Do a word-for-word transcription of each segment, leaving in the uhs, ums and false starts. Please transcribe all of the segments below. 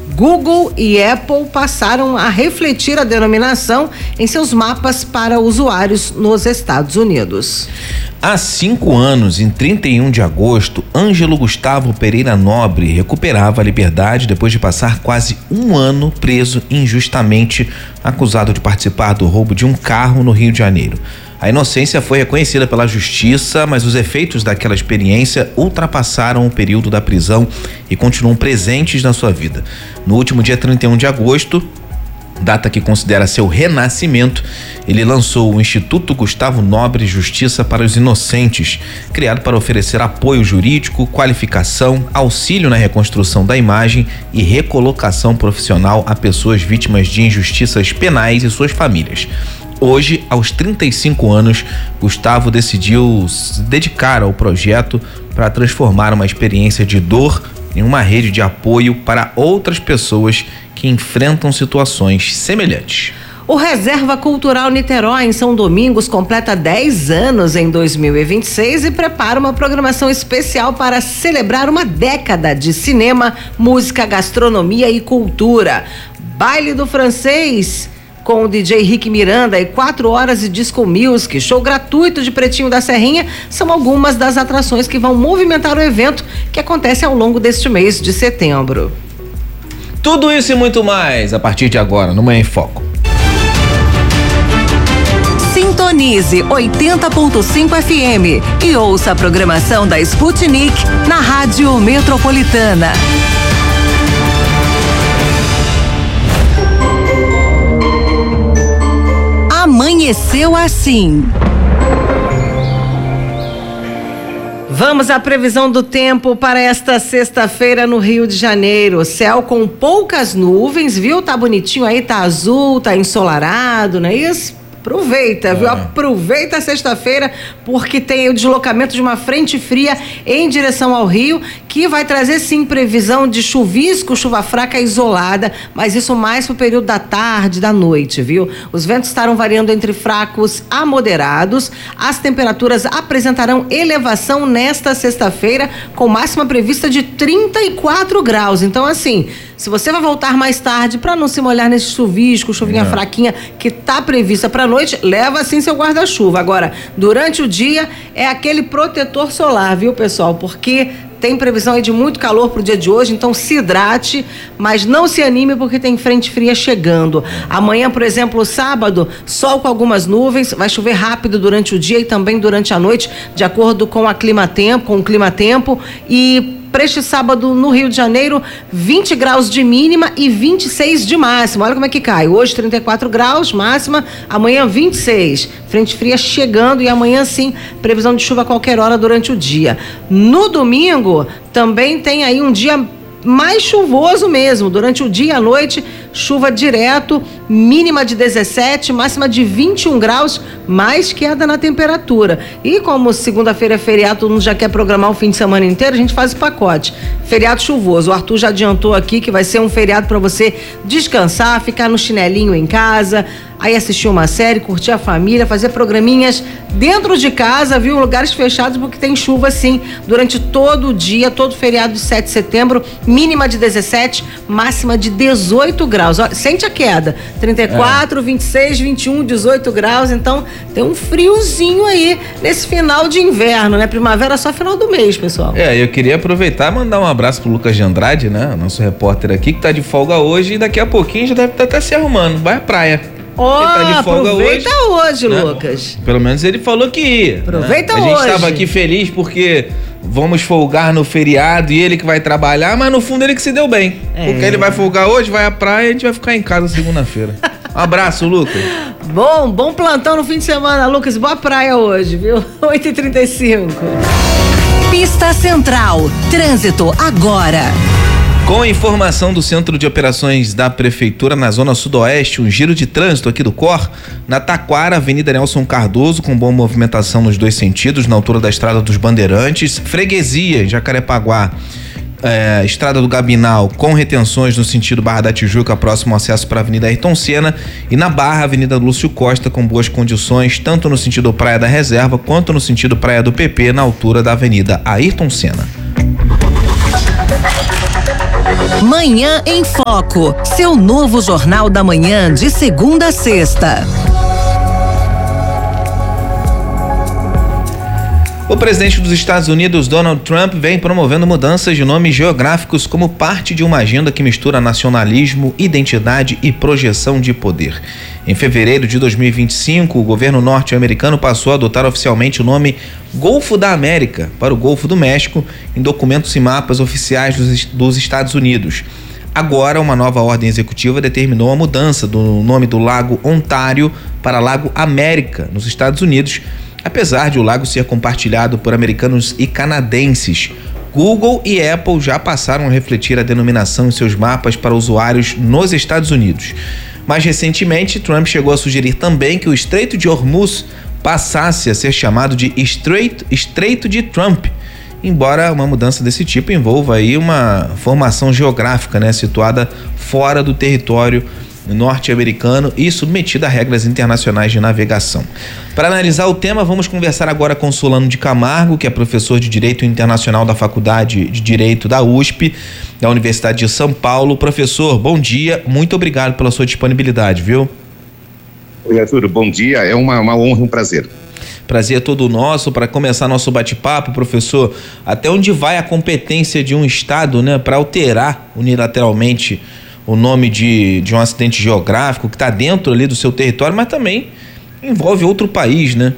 Google e Apple passaram a refletir a denominação em seus mapas para usuários nos Estados Unidos. Há cinco anos, em trinta e um de agosto, Ângelo Gustavo Pereira Nobre recuperava a liberdade depois de passar quase um ano preso injustamente, acusado de participar do roubo de um carro no Rio de Janeiro. A inocência foi reconhecida pela justiça, mas os efeitos daquela experiência ultrapassaram o período da prisão e continuam presentes na sua vida. No último dia trinta e um de agosto, data que considera seu renascimento, ele lançou o Instituto Gustavo Nobre Justiça para os Inocentes, criado para oferecer apoio jurídico, qualificação, auxílio na reconstrução da imagem e recolocação profissional a pessoas vítimas de injustiças penais e suas famílias. Hoje, aos trinta e cinco anos, Gustavo decidiu se dedicar ao projeto para transformar uma experiência de dor em uma rede de apoio para outras pessoas que enfrentam situações semelhantes. O Reserva Cultural Niterói, em São Domingos, completa dez anos em dois mil e vinte e seis e prepara uma programação especial para celebrar uma década de cinema, música, gastronomia e cultura. Baile do Francês com o D J Rick Miranda e quatro horas de disco music, show gratuito de Pretinho da Serrinha, são algumas das atrações que vão movimentar o evento que acontece ao longo deste mês de setembro. Tudo isso e muito mais a partir de agora no Manhã em Foco. Sintonize oitenta ponto cinco F M e ouça a programação da Sputnik na Rádio Metropolitana. Amanheceu assim. Vamos à previsão do tempo para esta sexta-feira no Rio de Janeiro. Céu com poucas nuvens, viu? Tá bonitinho aí, tá azul, tá ensolarado, não é isso? Aproveita, é. viu? Aproveita a sexta-feira, porque tem o deslocamento de uma frente fria em direção ao Rio, que vai trazer sim previsão de chuvisco, chuva fraca isolada, mas isso mais pro período da tarde, da noite, viu? Os ventos estarão variando entre fracos a moderados. As temperaturas apresentarão elevação nesta sexta-feira, com máxima prevista de trinta e quatro graus. Então, assim, se você vai voltar mais tarde para não se molhar nesse chuvisco, chuvinha é. fraquinha que tá prevista para noite, leva sim seu guarda-chuva. Agora, durante o dia é aquele protetor solar, viu, pessoal? Porque tem previsão aí de muito calor pro dia de hoje, então se hidrate, mas não se anime porque tem frente fria chegando. Amanhã, por exemplo, sábado, sol com algumas nuvens, vai chover rápido durante o dia e também durante a noite, de acordo com a clima-tempo, com o clima-tempo. E para este sábado no Rio de Janeiro, vinte graus de mínima e vinte e seis de máxima. Olha como é que cai. Hoje trinta e quatro graus máxima, amanhã vinte e seis. Frente fria chegando e amanhã sim, previsão de chuva a qualquer hora durante o dia. No domingo, também tem aí um dia mais chuvoso mesmo, durante o dia e a noite, chuva direto, mínima de dezessete, máxima de vinte e um graus, mais queda na temperatura. E como segunda-feira é feriado, todo mundo já quer programar o fim de semana inteiro, a gente faz o pacote. Feriado chuvoso, o Arthur já adiantou aqui que vai ser um feriado para você descansar, ficar no chinelinho em casa, aí assistir uma série, curtir a família, fazer programinhas dentro de casa, viu? Lugares fechados, porque tem chuva sim, durante todo o dia, todo feriado de sete de setembro, mínima de dezessete, máxima de dezoito graus. Olha, sente a queda, trinta e quatro, é. vinte e seis, vinte e um, dezoito graus, então tem um friozinho aí nesse final de inverno, né? Primavera só final do mês, pessoal. É, eu queria aproveitar e mandar um abraço pro Lucas de Andrade, né? Nosso repórter aqui, que tá de folga hoje e daqui a pouquinho já deve estar até se arrumando, vai à praia. Ó, oh, tá de folga aproveita hoje, hoje né? Lucas. Pelo menos ele falou que ia. Aproveita né? hoje. A gente estava aqui feliz porque vamos folgar no feriado e ele que vai trabalhar, mas no fundo ele que se deu bem. É. Porque ele vai folgar hoje, vai à praia e a gente vai ficar em casa segunda-feira. Um abraço, Lucas. Bom, bom plantão no fim de semana, Lucas. Boa praia hoje, viu? oito e trinta e cinco. Pista Central. Trânsito agora. Com a informação do Centro de Operações da Prefeitura na Zona Sudoeste, um giro de trânsito aqui do C O R, na Taquara, Avenida Nelson Cardoso, com boa movimentação nos dois sentidos, na altura da Estrada dos Bandeirantes, Freguesia, Jacarepaguá, é, Estrada do Gabinal, com retenções no sentido Barra da Tijuca, próximo ao acesso para a Avenida Ayrton Senna, e na Barra, Avenida Lúcio Costa, com boas condições, tanto no sentido Praia da Reserva, quanto no sentido Praia do P P, na altura da Avenida Ayrton Senna. Manhã em Foco, seu novo jornal da manhã de segunda a sexta. O presidente dos Estados Unidos, Donald Trump, vem promovendo mudanças de nomes geográficos como parte de uma agenda que mistura nacionalismo, identidade e projeção de poder. Em fevereiro de dois mil e vinte e cinco, o governo norte-americano passou a adotar oficialmente o nome Golfo da América para o Golfo do México em documentos e mapas oficiais dos, dos Estados Unidos. Agora, uma nova ordem executiva determinou a mudança do nome do Lago Ontário para Lago América, nos Estados Unidos, apesar de o lago ser compartilhado por americanos e canadenses. Google e Apple já passaram a refletir a denominação em seus mapas para usuários nos Estados Unidos. Mais recentemente, Trump chegou a sugerir também que o Estreito de Hormuz passasse a ser chamado de Estreito, Estreito de Trump, embora uma mudança desse tipo envolva aí uma formação geográfica, né, situada fora do território norte-americano e submetida a regras internacionais de navegação. Para analisar o tema, vamos conversar agora com Solano de Camargo, que é professor de Direito Internacional da Faculdade de Direito da U S P, da Universidade de São Paulo. Professor, bom dia, muito obrigado pela sua disponibilidade, viu? Oi, Arthur, bom dia, é uma, uma honra, um prazer. Prazer é todo nosso. Para começar nosso bate-papo, professor, até onde vai a competência de um Estado, né, para alterar unilateralmente o nome de, de um acidente geográfico que está dentro ali do seu território, mas também envolve outro país, né?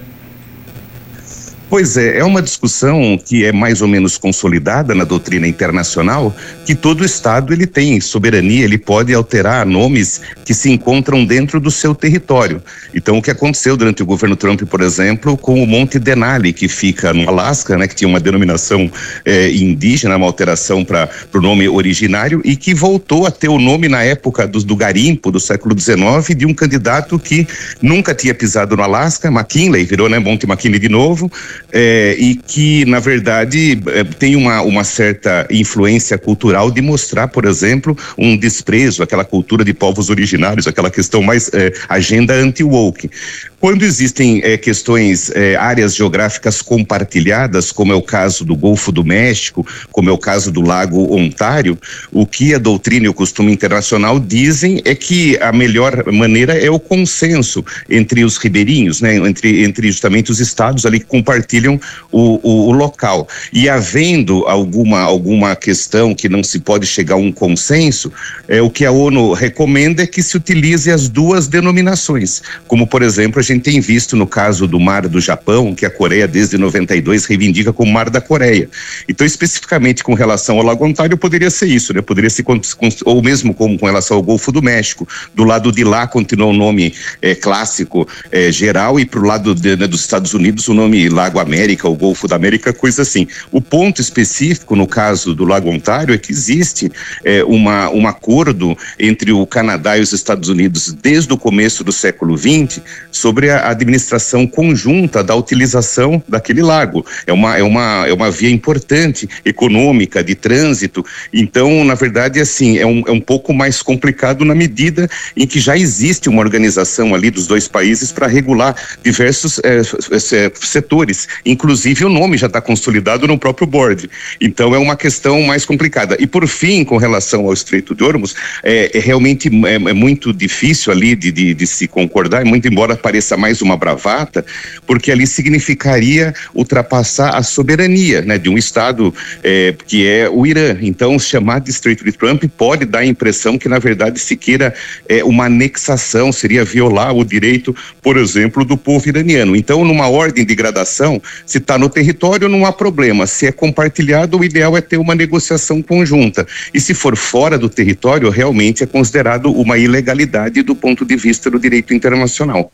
Pois é, é uma discussão que é mais ou menos consolidada na doutrina internacional, que todo Estado ele tem soberania, ele pode alterar nomes que se encontram dentro do seu território. Então, o que aconteceu durante o governo Trump, por exemplo, com o Monte Denali, que fica no Alasca, né, que tinha uma denominação eh, indígena, uma alteração para o nome originário, e que voltou a ter o nome na época do, do garimpo do século dezenove de um candidato que nunca tinha pisado no Alasca, McKinley, virou, né, Monte McKinley de novo. É, e que, na verdade, é, tem uma, uma certa influência cultural de mostrar, por exemplo, um desprezo àquela cultura de povos originários, aquela questão mais é, agenda anti-woke. Quando existem é, questões, é, áreas geográficas compartilhadas, como é o caso do Golfo do México, como é o caso do Lago Ontário, o que a doutrina e o costume internacional dizem é que a melhor maneira é o consenso entre os ribeirinhos, né, entre, entre justamente os estados ali que compartilham o, o, o local. E havendo alguma, alguma questão que não se pode chegar a um consenso, é, o que a ONU recomenda é que se utilize as duas denominações, como, por exemplo, a gente tem visto no caso do Mar do Japão, que a Coreia desde noventa e dois reivindica como Mar da Coreia. Então, especificamente com relação ao Lago Ontário, poderia ser isso, né? Poderia ser, ou mesmo como com relação ao Golfo do México, do lado de lá continua o nome é, clássico é, geral, e pro lado de, né, dos Estados Unidos o nome Lago América, ou Golfo da América, coisa assim. O ponto específico no caso do Lago Ontário é que existe é, uma, um acordo entre o Canadá e os Estados Unidos desde o começo do século vinte sobre a administração conjunta da utilização daquele lago. É uma, é uma, é uma via importante, econômica, de trânsito. Então, na verdade, assim, é um, é um pouco mais complicado na medida em que já existe uma organização ali dos dois países para regular diversos é, é, setores, inclusive o nome já está consolidado no próprio board. Então, é uma questão mais complicada. E, por fim, com relação ao Estreito de Hormuz, é, é realmente é, é muito difícil ali de, de, de se concordar, muito embora pareça mais uma bravata, porque ali significaria ultrapassar a soberania, né, de um Estado é, que é o Irã. Então, chamar de Estreito de Trump pode dar a impressão que, na verdade, se queira é, uma anexação, seria violar o direito, por exemplo, do povo iraniano. Então, numa ordem de gradação, se está no território, não há problema. Se é compartilhado, o ideal é ter uma negociação conjunta. E se for fora do território, realmente é considerado uma ilegalidade do ponto de vista do direito internacional.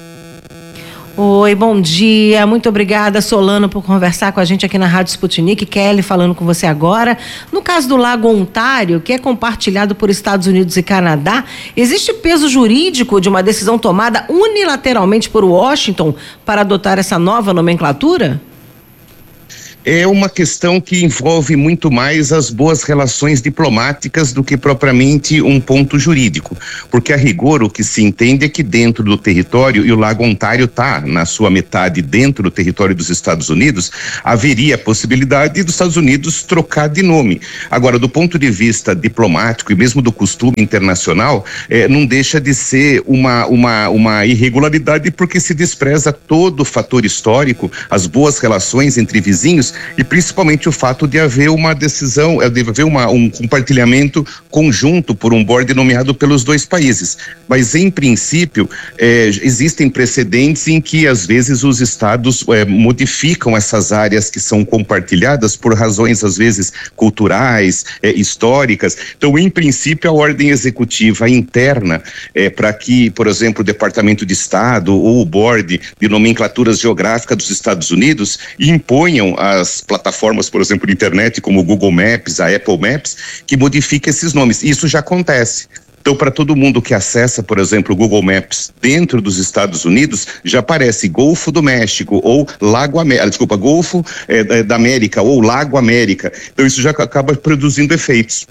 Oi, bom dia, muito obrigada, Solano, por conversar com a gente aqui na Rádio Sputnik. Kelly falando com você agora. No caso do Lago Ontário, que é compartilhado por Estados Unidos e Canadá, existe peso jurídico de uma decisão tomada unilateralmente por Washington para adotar essa nova nomenclatura? É uma questão que envolve muito mais as boas relações diplomáticas do que propriamente um ponto jurídico, porque a rigor o que se entende é que dentro do território, e o Lago Ontário está na sua metade dentro do território dos Estados Unidos, haveria a possibilidade dos Estados Unidos trocar de nome. Agora, do ponto de vista diplomático e mesmo do costume internacional, eh, não deixa de ser uma, uma, uma irregularidade, porque se despreza todo o fator histórico, as boas relações entre vizinhos, e principalmente o fato de haver uma decisão, de haver uma, um compartilhamento conjunto por um board nomeado pelos dois países. Mas, em princípio, eh, existem precedentes em que, às vezes, os estados eh, modificam essas áreas que são compartilhadas por razões, às vezes, culturais, eh, históricas. Então, em princípio, a ordem executiva interna, eh, para que, por exemplo, o Departamento de Estado ou o board de nomenclaturas geográficas dos Estados Unidos imponham as as plataformas, por exemplo, de internet, como o Google Maps, a Apple Maps, que modifica esses nomes. Isso já acontece. Então, para todo mundo que acessa, por exemplo, o Google Maps dentro dos Estados Unidos, já aparece Golfo do México ou Lago América, desculpa, Golfo é, da América ou Lago América. Então, isso já acaba produzindo efeitos.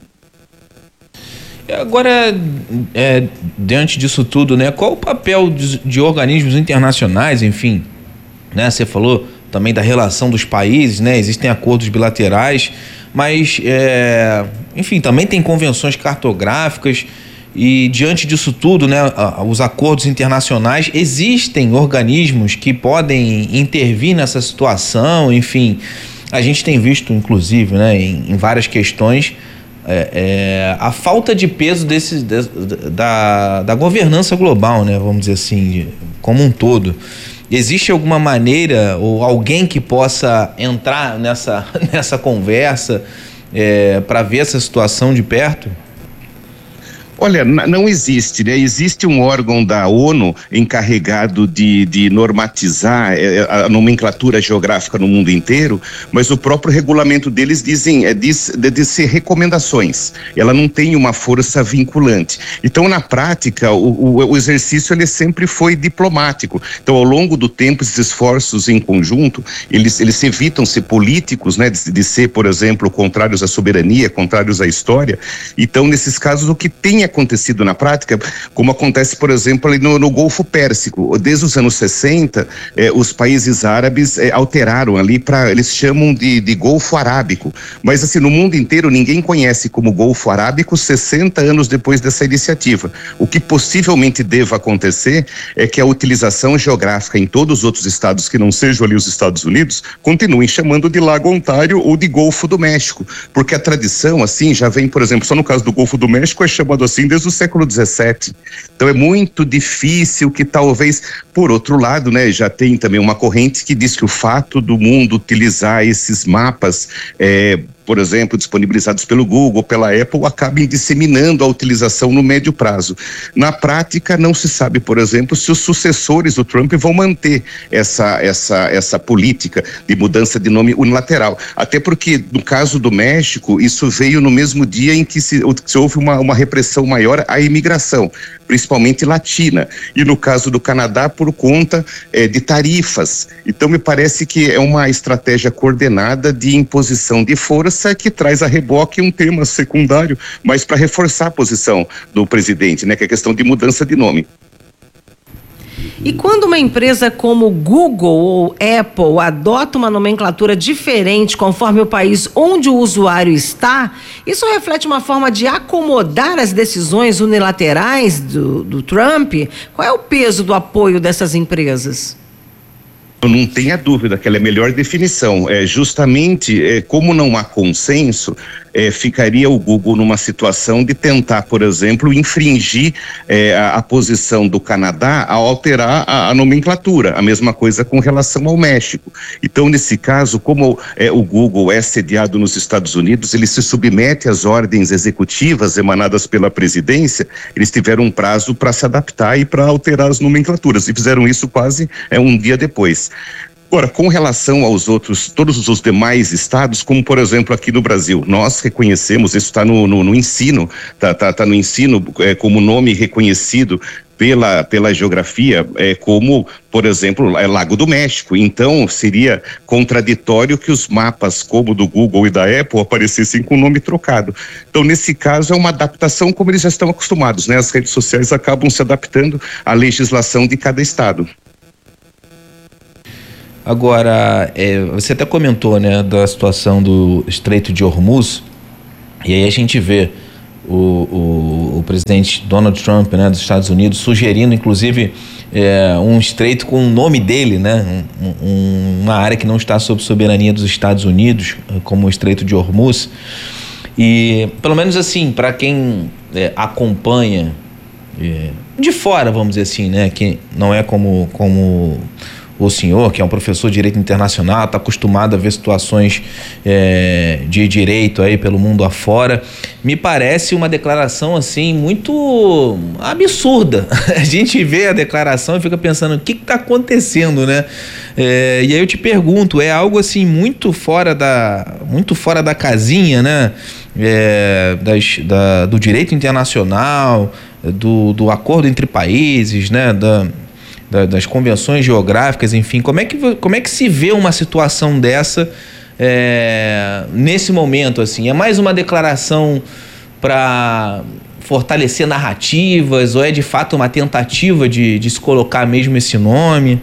Agora, é, diante disso tudo, né, qual o papel de, de organismos internacionais, enfim, né, você falou também da relação dos países, né? Existem acordos bilaterais, mas, é, enfim, também tem convenções cartográficas e, diante disso tudo, né, os acordos internacionais, existem organismos que podem intervir nessa situação, enfim, a gente tem visto, inclusive, né, em, em várias questões, é, é, a falta de peso desse, de, da, da governança global, né, vamos dizer assim, de, como um todo. Existe alguma maneira ou alguém que possa entrar nessa, nessa conversa é, para ver essa situação de perto? Olha, não existe, né? Existe um órgão da ONU encarregado de, de normatizar a nomenclatura geográfica no mundo inteiro, mas o próprio regulamento deles dizem, é, diz, de ser recomendações. Ela não tem uma força vinculante. Então, na prática, o, o, o exercício ele sempre foi diplomático. Então, ao longo do tempo, esses esforços em conjunto, eles, eles evitam ser políticos, né? De, de ser, por exemplo, contrários à soberania, contrários à história. Então, nesses casos, o que tem acontecido na prática, como acontece, por exemplo, ali no, no Golfo Pérsico. Desde os anos sessenta, eh, os países árabes eh, alteraram ali para, eles chamam de, de Golfo Arábico, mas assim, no mundo inteiro ninguém conhece como Golfo Arábico sessenta anos depois dessa iniciativa. O que possivelmente deva acontecer é que a utilização geográfica em todos os outros estados que não sejam ali os Estados Unidos, continuem chamando de Lago Ontário ou de Golfo do México, porque a tradição, assim, já vem, por exemplo, só no caso do Golfo do México é chamado assim desde o século dezessete. Então é muito difícil que talvez, por outro lado, né, já tem também uma corrente que diz que o fato do mundo utilizar esses mapas, é, por exemplo, disponibilizados pelo Google, pela Apple, acabem disseminando a utilização no médio prazo. Na prática, não se sabe, por exemplo, se os sucessores do Trump vão manter essa, essa, essa política de mudança de nome unilateral. Até porque, no caso do México, isso veio no mesmo dia em que se, se houve uma, uma repressão maior à imigração, principalmente latina. E no caso do Canadá, por conta eh, de tarifas. Então, me parece que é uma estratégia coordenada de imposição de força que traz a reboque um tema secundário, mas para reforçar a posição do presidente, né, que é a questão de mudança de nome. E quando uma empresa como Google ou Apple adota uma nomenclatura diferente conforme o país onde o usuário está, isso reflete uma forma de acomodar as decisões unilaterais do, do Trump? Qual é o peso do apoio dessas empresas? Não tenha dúvida que ela é a melhor definição. É justamente é, como não há consenso, é, ficaria o Google numa situação de tentar, por exemplo, infringir é, a, a posição do Canadá ao alterar a, a nomenclatura. A mesma coisa com relação ao México. Então, nesse caso, como é, o Google é sediado nos Estados Unidos, ele se submete às ordens executivas emanadas pela presidência. Eles tiveram um prazo para se adaptar e para alterar as nomenclaturas, e fizeram isso quase é, um dia depois. Agora, com relação aos outros, todos os demais estados, como por exemplo aqui no Brasil, nós reconhecemos, isso está no, no, no ensino, está tá, tá no ensino é, como nome reconhecido pela, pela geografia, é, como, por exemplo, é Lago do México. Então, seria contraditório que os mapas, como do Google e da Apple, aparecessem com o nome trocado. Então, nesse caso, é uma adaptação como eles já estão acostumados, né? As redes sociais acabam se adaptando à legislação de cada estado. Agora, é, você até comentou, né, da situação do Estreito de Hormuz, e aí a gente vê O, o, o presidente Donald Trump, né, dos Estados Unidos, sugerindo inclusive é, um estreito com o nome dele, né, um, um, uma área que não está sob soberania dos Estados Unidos, como o Estreito de Hormuz. E pelo menos assim, para quem é, acompanha é, de fora, vamos dizer assim, né, que não é como, como o senhor, que é um professor de direito internacional, está acostumado a ver situações é, de direito aí pelo mundo afora, me parece uma declaração assim muito absurda. A gente vê a declaração e fica pensando, o que está acontecendo, né? É, e aí eu te pergunto, é algo assim muito fora da, muito fora da casinha, né? É, das, da, do direito internacional, do, do acordo entre países, né? Da, das convenções geográficas, enfim, como é que, como é que se vê uma situação dessa é, nesse momento, assim? É mais uma declaração para fortalecer narrativas ou é de fato uma tentativa de, de se colocar mesmo esse nome?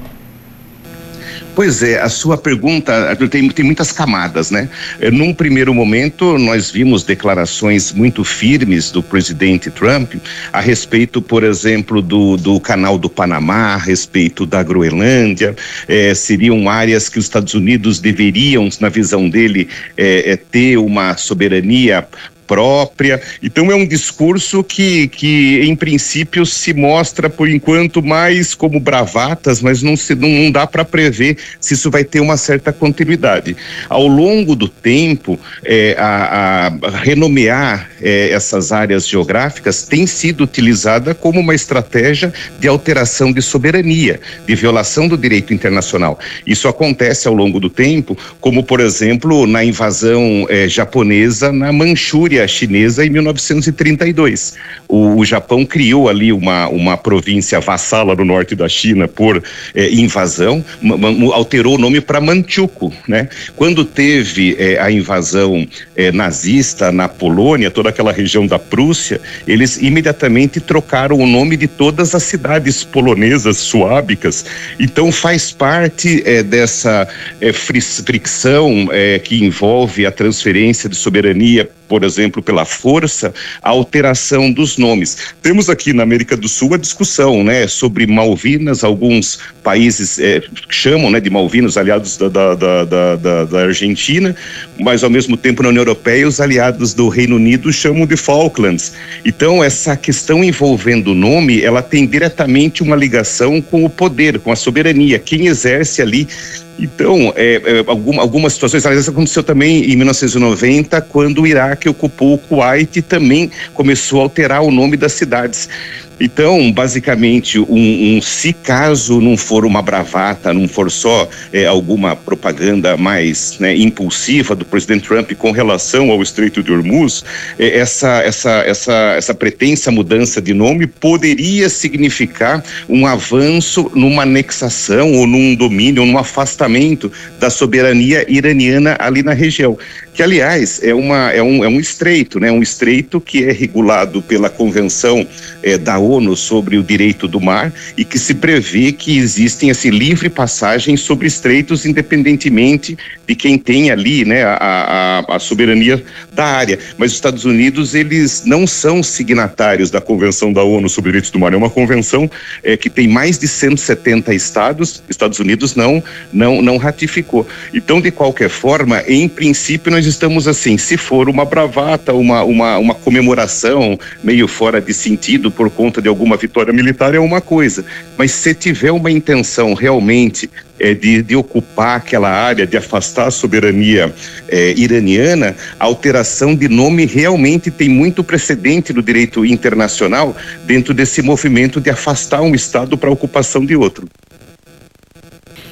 Pois é, a sua pergunta tem, tem muitas camadas, né? Num primeiro momento, nós vimos declarações muito firmes do presidente Trump a respeito, por exemplo, do, do canal do Panamá, a respeito da Groenlândia, eh, seriam áreas que os Estados Unidos deveriam, na visão dele, eh, eh, ter uma soberania própria. Então é um discurso que, que em princípio se mostra por enquanto mais como bravatas, mas não, se, não, não dá para prever se isso vai ter uma certa continuidade. Ao longo do tempo, é, a, a renomear é, essas áreas geográficas tem sido utilizada como uma estratégia de alteração de soberania, de violação do direito internacional. Isso acontece ao longo do tempo, como por exemplo na invasão é, japonesa na Manchúria chinesa em mil novecentos e trinta e dois. O, o Japão criou ali uma, uma província vassala no norte da China por eh, invasão, alterou o nome para Manchukuo, né? Quando teve eh, a invasão eh, nazista na Polônia, toda aquela região da Prússia, eles imediatamente trocaram o nome de todas as cidades polonesas suábicas. Então faz parte eh, dessa eh, fricção eh, que envolve a transferência de soberania, por exemplo, pela força, a alteração dos nomes. Temos aqui na América do Sul a discussão, né, sobre Malvinas. Alguns países eh, chamam, né, de Malvinas, aliados da, da, da, da, da Argentina, mas ao mesmo tempo na União Europeia os aliados do Reino Unido chamam de Falklands. Então essa questão envolvendo o nome, ela tem diretamente uma ligação com o poder, com a soberania, quem exerce ali. Então, é, é, alguma, algumas situações, aliás, aconteceu também em mil novecentos e noventa, quando o Iraque ocupou o Kuwait e também começou a alterar o nome das cidades. Então, basicamente, um, um, se caso não for uma bravata, não for só é, alguma propaganda mais, né, impulsiva do presidente Trump com relação ao Estreito de Hormuz, é, essa, essa, essa, essa pretensa mudança de nome poderia significar um avanço numa anexação ou num domínio, ou num afastamento da soberania iraniana ali na região. Que, aliás, é, uma, é, um, é um estreito, né? Um estreito que é regulado pela Convenção é, da ONU sobre o direito do mar e que se prevê que existem assim, livre passagem sobre estreitos independentemente de quem tem ali, né, a, a, a soberania da área. Mas os Estados Unidos, eles não são signatários da Convenção da ONU sobre Direitos do Mar. É uma convenção é, que tem mais de cento e setenta estados, Estados Unidos não, não, não ratificou. Então, de qualquer forma, em princípio, nós estamos assim, se for uma bravata, uma, uma, uma comemoração meio fora de sentido por conta de alguma vitória militar, é uma coisa. Mas se tiver uma intenção realmente é, de, de ocupar aquela área, de afastar a soberania é, iraniana, a alteração de nome realmente tem muito precedente no direito internacional dentro desse movimento de afastar um Estado para a ocupação de outro.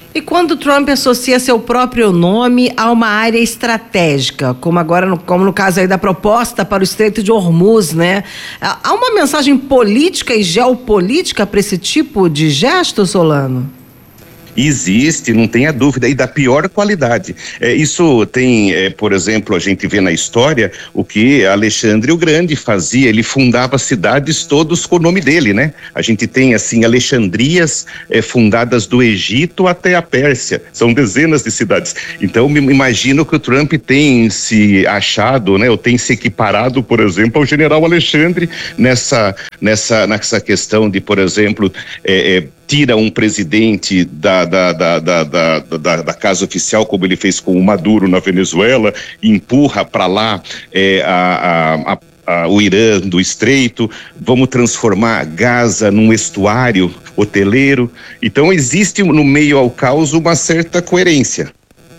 E quando Trump associa seu próprio nome a uma área estratégica, como agora, no, como no caso aí da proposta para o Estreito de Hormuz, né? Há uma mensagem política e geopolítica para esse tipo de gesto, Solano? Existe, não tenha dúvida, e da pior qualidade. É, isso tem, é, por exemplo, a gente vê na história o que Alexandre o Grande fazia, ele fundava cidades todos com o nome dele, né? A gente tem, assim, Alexandrias é, fundadas do Egito até a Pérsia, são dezenas de cidades. Então, me imagino que o Trump tem se achado, né, ou tem se equiparado, por exemplo, ao general Alexandre nessa, nessa, nessa questão de, por exemplo, é, é, tira um presidente da, da, da, da, da, da, da casa oficial, como ele fez com o Maduro na Venezuela, e empurra para lá é, a, a, a, o Irã do Estreito, vamos transformar Gaza num estuário hoteleiro. Então existe no meio ao caos uma certa coerência.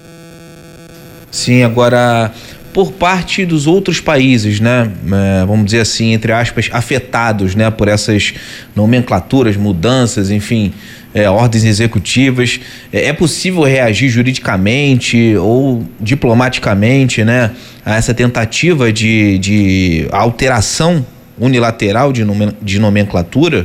Sim, agora, por parte dos outros países, né, é, vamos dizer assim, entre aspas, afetados, né, por essas nomenclaturas, mudanças, enfim, é, ordens executivas, é, é possível reagir juridicamente ou diplomaticamente, né, a essa tentativa de, de alteração unilateral de, nomen, de nomenclatura?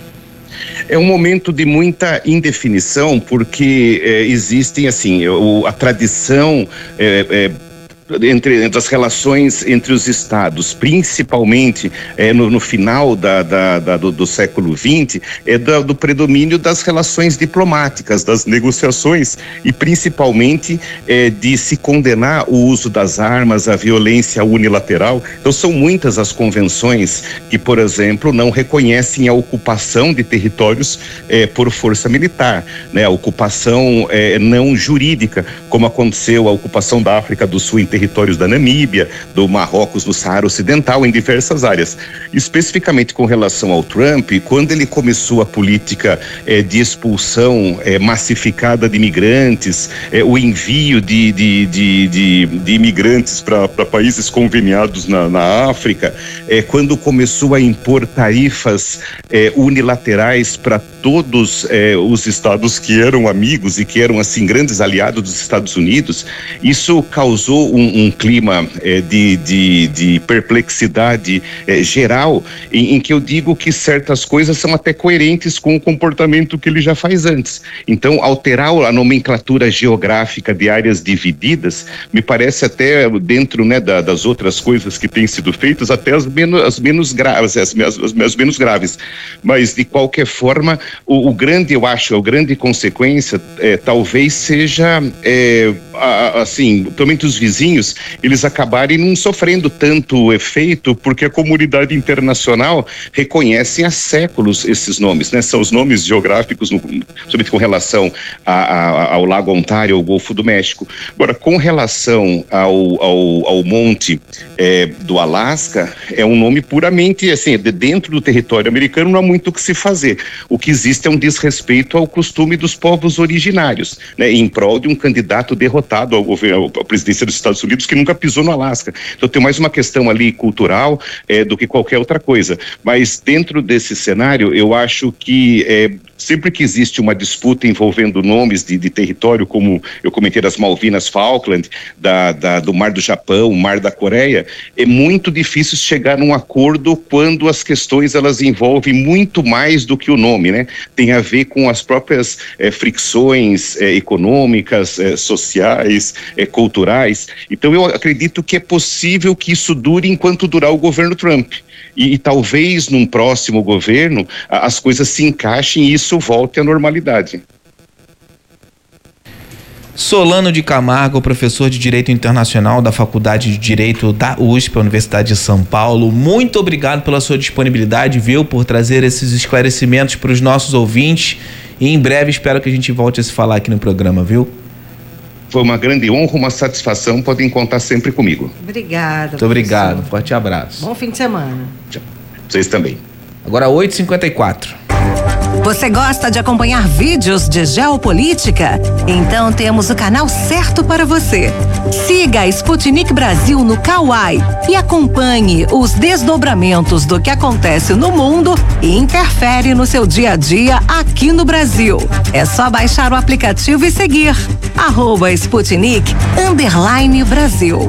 É um momento de muita indefinição, porque é, existem, assim, o, a tradição é, é, Entre, entre as relações entre os estados, principalmente é, no, no final da, da, da, do, do século vinte, é do, do predomínio das relações diplomáticas, das negociações e principalmente é, de se condenar o uso das armas, a violência unilateral. Então são muitas as convenções que, por exemplo, não reconhecem a ocupação de territórios é, por força militar, né? A ocupação é, não jurídica, como aconteceu a ocupação da África do Sul em territórios da Namíbia, do Marrocos no Saara Ocidental, em diversas áreas. Especificamente com relação ao Trump, quando ele começou a política eh, de expulsão eh, massificada de imigrantes, eh, o envio de, de, de, de, de imigrantes para países conveniados na, na África, eh, quando começou a impor tarifas eh, unilaterais para todos eh, os estados que eram amigos e que eram, assim, grandes aliados dos Estados Unidos, isso causou um Um, um clima eh, de, de, de perplexidade eh, geral, em, em que eu digo que certas coisas são até coerentes com o comportamento que ele já faz antes. Então, alterar a nomenclatura geográfica de áreas divididas, me parece até dentro, né, da, das outras coisas que têm sido feitas, até as menos, as menos graves, as, as, as, as menos graves. Mas, de qualquer forma, o, o grande, eu acho, a grande consequência eh, talvez seja, eh, a, assim, principalmente os vizinhos, eles acabarem não sofrendo tanto efeito, porque a comunidade internacional reconhece há séculos esses nomes, né? São os nomes geográficos, no, sobretudo com relação a, a, ao Lago Ontário, ao Golfo do México. Agora, com relação ao, ao, ao monte é, do Alasca, é um nome puramente, assim, de dentro do território americano não há muito o que se fazer. O que existe é um desrespeito ao costume dos povos originários, né? Em prol de um candidato derrotado ao governo, à presidência dos Estados Unidos, que nunca pisou no Alasca. Então tem mais uma questão ali cultural é, do que qualquer outra coisa. Mas dentro desse cenário, eu acho que é, sempre que existe uma disputa envolvendo nomes de, de território, como eu comentei das Malvinas, Falkland, da, da, do Mar do Japão, o Mar da Coreia, é muito difícil chegar num acordo quando as questões elas envolvem muito mais do que o nome, né? Tem a ver com as próprias é, fricções é, econômicas, é, sociais, é, culturais. Então eu acredito que é possível que isso dure enquanto durar o governo Trump. E, e talvez num próximo governo a, as coisas se encaixem e isso volte à normalidade. Solano de Camargo, professor de Direito Internacional da Faculdade de Direito da U S P, Universidade de São Paulo, muito obrigado pela sua disponibilidade, viu, por trazer esses esclarecimentos para os nossos ouvintes, e em breve espero que a gente volte a se falar aqui no programa, viu? Foi uma grande honra, uma satisfação, podem contar sempre comigo. Obrigada. Muito obrigado, professor. Forte abraço. Bom fim de semana. Tchau. Vocês também. Agora oito e cinquenta e quatro. Você gosta de acompanhar vídeos de geopolítica? Então temos o canal certo para você. Siga a Sputnik Brasil no Kawai e acompanhe os desdobramentos do que acontece no mundo e interfere no seu dia a dia aqui no Brasil. É só baixar o aplicativo e seguir. Arroba Sputnik Underline Brasil.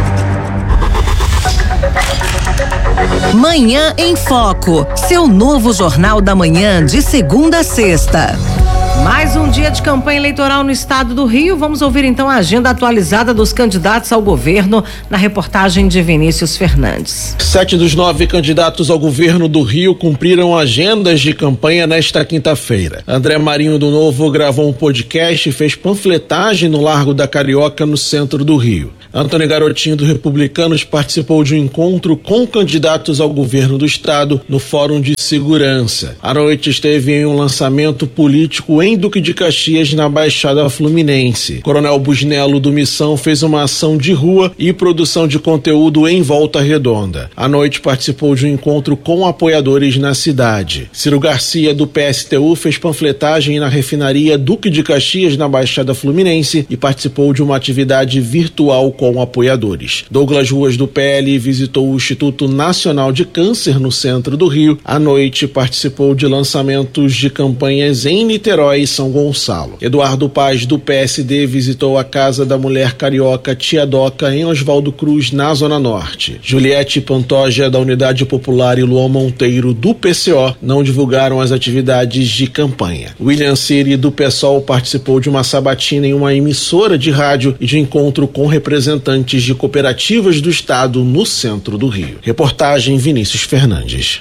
Manhã em Foco, seu novo jornal da manhã de segunda a sexta. Mais um dia de campanha eleitoral no estado do Rio. Vamos ouvir então a agenda atualizada dos candidatos ao governo na reportagem de Vinícius Fernandes. Sete dos nove candidatos ao governo do Rio cumpriram agendas de campanha nesta quinta-feira. André Marinho do Novo gravou um podcast e fez panfletagem no Largo da Carioca, no centro do Rio. Antônio Garotinho do Republicanos participou de um encontro com candidatos ao governo do estado no Fórum de Segurança. À noite esteve em um lançamento político em Duque de Caxias, na Baixada Fluminense. Coronel Busnello do Missão fez uma ação de rua e produção de conteúdo em Volta Redonda. À noite participou de um encontro com apoiadores na cidade. Ciro Garcia do P S T U fez panfletagem na refinaria Duque de Caxias, na Baixada Fluminense, e participou de uma atividade virtual com com apoiadores. Douglas Ruas do P L visitou o Instituto Nacional de Câncer no centro do Rio. À noite participou de lançamentos de campanhas em Niterói e São Gonçalo. Eduardo Paz do P S D visitou a Casa da Mulher Carioca Tia Doca em Oswaldo Cruz, na Zona Norte. Juliette Pantoja da Unidade Popular e Luan Monteiro do P C O não divulgaram as atividades de campanha. William Siri do PSOL participou de uma sabatina em uma emissora de rádio e de encontro com representantes representantes de cooperativas do estado no centro do Rio. Reportagem Vinícius Fernandes.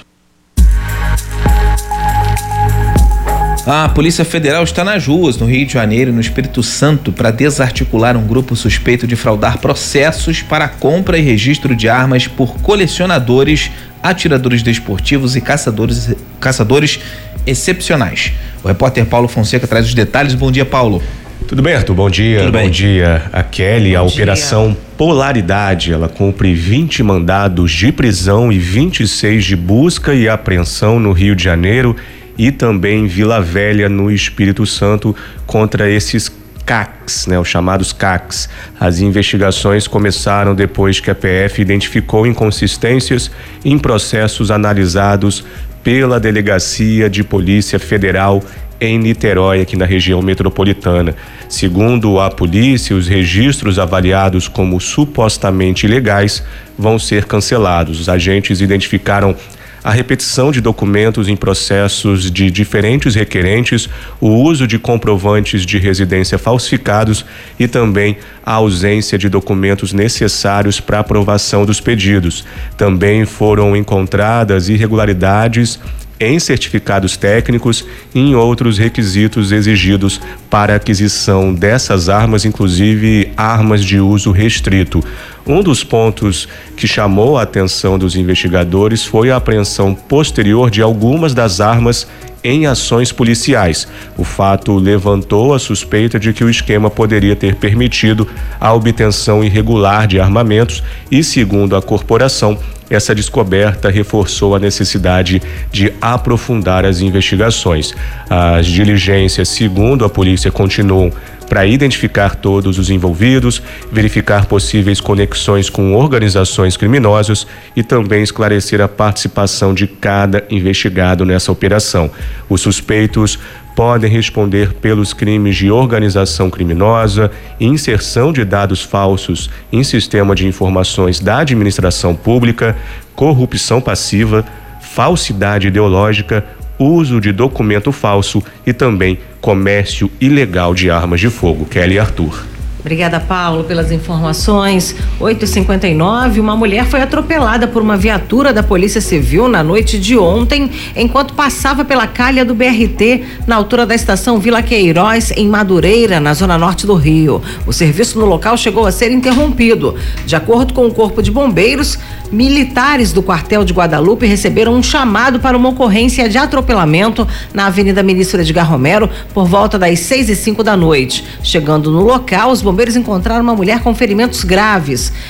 A Polícia Federal está nas ruas, no Rio de Janeiro e no Espírito Santo, para desarticular um grupo suspeito de fraudar processos para compra e registro de armas por colecionadores, atiradores desportivos e caçadores, caçadores excepcionais. O repórter Paulo Fonseca traz os detalhes. Bom dia, Paulo. Tudo bem, Arthur? Bom dia. Tudo bem. Bom dia a Kelly. Bom a dia. Operação Polaridade, ela cumpre vinte mandados de prisão e vinte e seis de busca e apreensão no Rio de Janeiro e também em Vila Velha, no Espírito Santo, contra esses C A Cs, né, os chamados C A Cs. As investigações começaram depois que a P F identificou inconsistências em processos analisados pela Delegacia de Polícia Federal em Niterói, aqui na região metropolitana. Segundo a polícia, os registros avaliados como supostamente ilegais vão ser cancelados. Os agentes identificaram a repetição de documentos em processos de diferentes requerentes, o uso de comprovantes de residência falsificados e também a ausência de documentos necessários para aprovação dos pedidos. Também foram encontradas irregularidades em certificados técnicos e em outros requisitos exigidos para a aquisição dessas armas, inclusive armas de uso restrito. Um dos pontos que chamou a atenção dos investigadores foi a apreensão posterior de algumas das armas em ações policiais. O fato levantou a suspeita de que o esquema poderia ter permitido a obtenção irregular de armamentos e, segundo a corporação, essa descoberta reforçou a necessidade de aprofundar as investigações. As diligências, segundo a polícia, continuam para identificar todos os envolvidos, verificar possíveis conexões com organizações criminosas e também esclarecer a participação de cada investigado nessa operação. Os suspeitos podem responder pelos crimes de organização criminosa, inserção de dados falsos em sistema de informações da administração pública, corrupção passiva, falsidade ideológica, uso de documento falso e também comércio ilegal de armas de fogo. Kelly Arthur. Obrigada, Paulo, pelas informações. oito e cinquenta e nove, uma mulher foi atropelada por uma viatura da Polícia Civil na noite de ontem, enquanto passava pela calha do B R T, na altura da estação Vila Queiroz, em Madureira, na zona norte do Rio. O serviço no local chegou a ser interrompido. De acordo com o Corpo de Bombeiros, militares do quartel de Guadalupe receberam um chamado para uma ocorrência de atropelamento na Avenida Ministro Edgar Romero por volta das seis e cinco da noite. Chegando no local, os bombeiros encontraram uma mulher com ferimentos graves.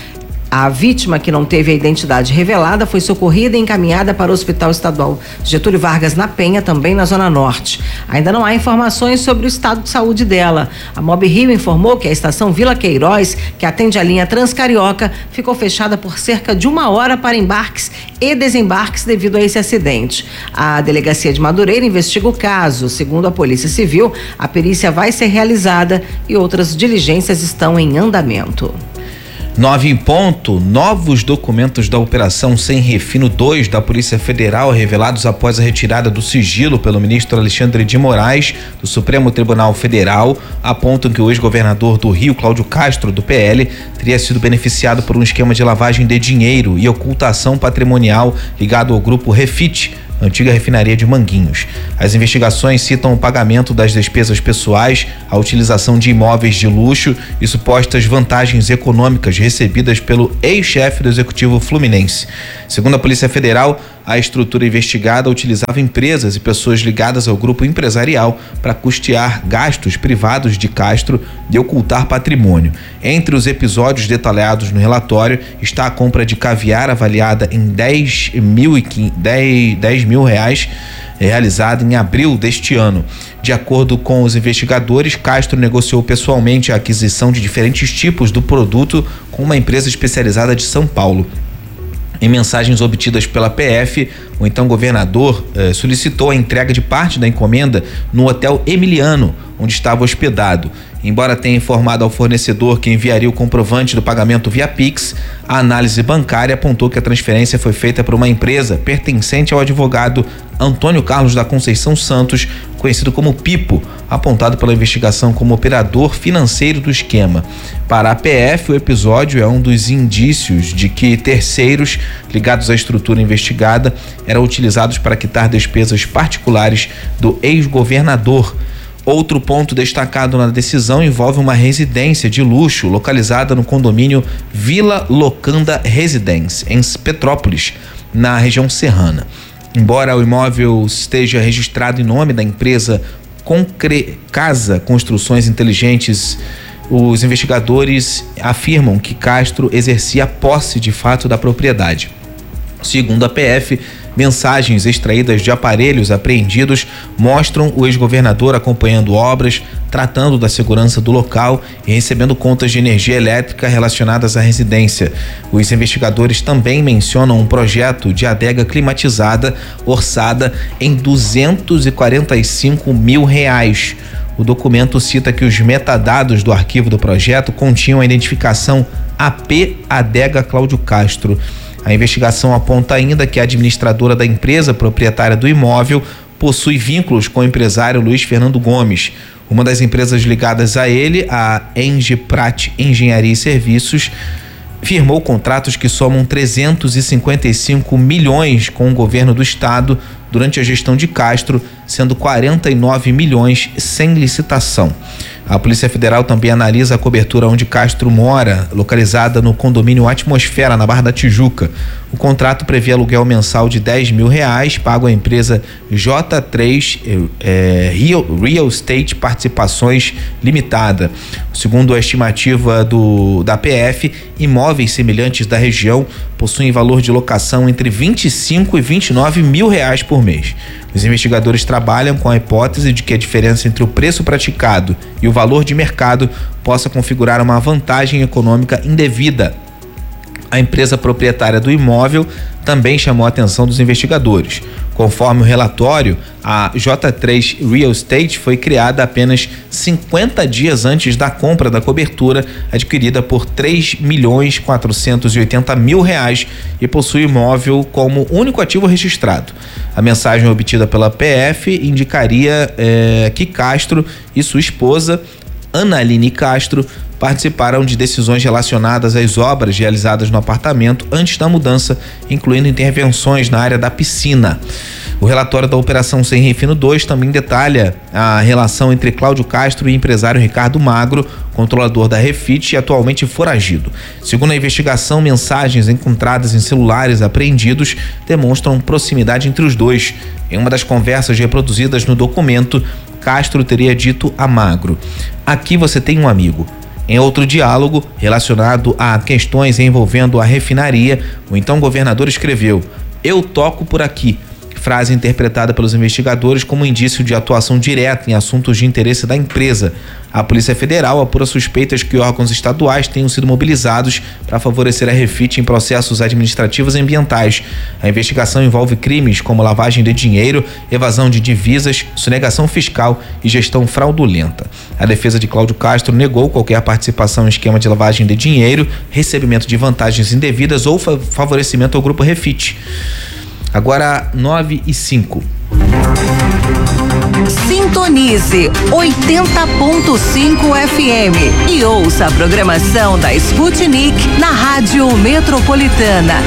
A vítima, que não teve a identidade revelada, foi socorrida e encaminhada para o Hospital Estadual Getúlio Vargas na Penha, também na Zona Norte. Ainda não há informações sobre o estado de saúde dela. A Mob Rio informou que a estação Vila Queiroz, que atende a linha Transcarioca, ficou fechada por cerca de uma hora para embarques e desembarques devido a esse acidente. A Delegacia de Madureira investiga o caso. Segundo a Polícia Civil, a perícia vai ser realizada e outras diligências estão em andamento. Nove em ponto, novos documentos da Operação Sem Refino dois da Polícia Federal, revelados após a retirada do sigilo pelo ministro Alexandre de Moraes do Supremo Tribunal Federal, apontam que o ex-governador do Rio, Cláudio Castro, do P L, teria sido beneficiado por um esquema de lavagem de dinheiro e ocultação patrimonial ligado ao grupo Refit, antiga refinaria de Manguinhos. As investigações citam o pagamento das despesas pessoais, a utilização de imóveis de luxo e supostas vantagens econômicas recebidas pelo ex-chefe do Executivo Fluminense. Segundo a Polícia Federal, a estrutura investigada utilizava empresas e pessoas ligadas ao grupo empresarial para custear gastos privados de Castro e ocultar patrimônio. Entre os episódios detalhados no relatório está a compra de caviar avaliada em dez mil reais, realizada em abril deste ano. De acordo com os investigadores, Castro negociou pessoalmente a aquisição de diferentes tipos do produto com uma empresa especializada de São Paulo. Em mensagens obtidas pela P F, o então governador eh, solicitou a entrega de parte da encomenda no Hotel Emiliano, onde estava hospedado. Embora tenha informado ao fornecedor que enviaria o comprovante do pagamento via Pix, a análise bancária apontou que a transferência foi feita por uma empresa pertencente ao advogado Antônio Carlos da Conceição Santos, conhecido como Pipo, apontado pela investigação como operador financeiro do esquema. Para a P F, o episódio é um dos indícios de que terceiros ligados à estrutura investigada eram utilizados para quitar despesas particulares do ex-governador. Outro ponto destacado na decisão envolve uma residência de luxo localizada no condomínio Vila Locanda Residence, em Petrópolis, na região serrana. Embora o imóvel esteja registrado em nome da empresa Concre... Casa Construções Inteligentes, os investigadores afirmam que Castro exercia a posse de fato da propriedade. Segundo a P F, mensagens extraídas de aparelhos apreendidos mostram o ex-governador acompanhando obras, tratando da segurança do local e recebendo contas de energia elétrica relacionadas à residência. Os investigadores também mencionam um projeto de adega climatizada orçada em duzentos e quarenta e cinco mil reais. O documento cita que os metadados do arquivo do projeto continham a identificação A P Adega Cláudio Castro. A investigação aponta ainda que a administradora da empresa proprietária do imóvel possui vínculos com o empresário Luiz Fernando Gomes. Uma das empresas ligadas a ele, a Engeprat Engenharia e Serviços, firmou contratos que somam trezentos e cinquenta e cinco milhões com o governo do estado durante a gestão de Castro, sendo quarenta e nove milhões sem licitação. A Polícia Federal também analisa a cobertura onde Castro mora, localizada no condomínio Atmosfera, na Barra da Tijuca. O contrato prevê aluguel mensal de dez mil reais, pago à empresa J três é, Real, Real Estate Participações Limitada. Segundo a estimativa do, da P F, imóveis semelhantes da região possuem valor de locação entre vinte e cinco e vinte e nove mil reais por mês. Os investigadores trabalham com a hipótese de que a diferença entre o preço praticado e o valor de mercado possa configurar uma vantagem econômica indevida. A empresa proprietária do imóvel também chamou a atenção dos investigadores. Conforme o relatório, a J três Real Estate foi criada apenas cinquenta dias antes da compra da cobertura, adquirida por três milhões quatrocentos e oitenta mil reais, e possui o imóvel como único ativo registrado. A mensagem obtida pela P F indicaria eh, que Castro e sua esposa, Ana Aline Castro, participaram de decisões relacionadas às obras realizadas no apartamento antes da mudança, incluindo intervenções na área da piscina. O relatório da Operação Sem Refino dois também detalha a relação entre Cláudio Castro e o empresário Ricardo Magro, controlador da Refit e atualmente foragido. Segundo a investigação, mensagens encontradas em celulares apreendidos demonstram proximidade entre os dois. Em uma das conversas reproduzidas no documento, Castro teria dito a Magro: "Aqui você tem um amigo. Em outro diálogo relacionado a questões envolvendo a refinaria, o então governador escreveu: "Eu toco por aqui", frase interpretada pelos investigadores como indício de atuação direta em assuntos de interesse da empresa. A Polícia Federal apura suspeitas que órgãos estaduais tenham sido mobilizados para favorecer a Refit em processos administrativos e ambientais. A investigação envolve crimes como lavagem de dinheiro, evasão de divisas, sonegação fiscal e gestão fraudulenta. A defesa de Cláudio Castro negou qualquer participação em esquema de lavagem de dinheiro, recebimento de vantagens indevidas ou favorecimento ao grupo Refit. Agora, nove e cinco. Sintonize oitenta ponto cinco F M e ouça a programação da Sputnik na Rádio Metropolitana.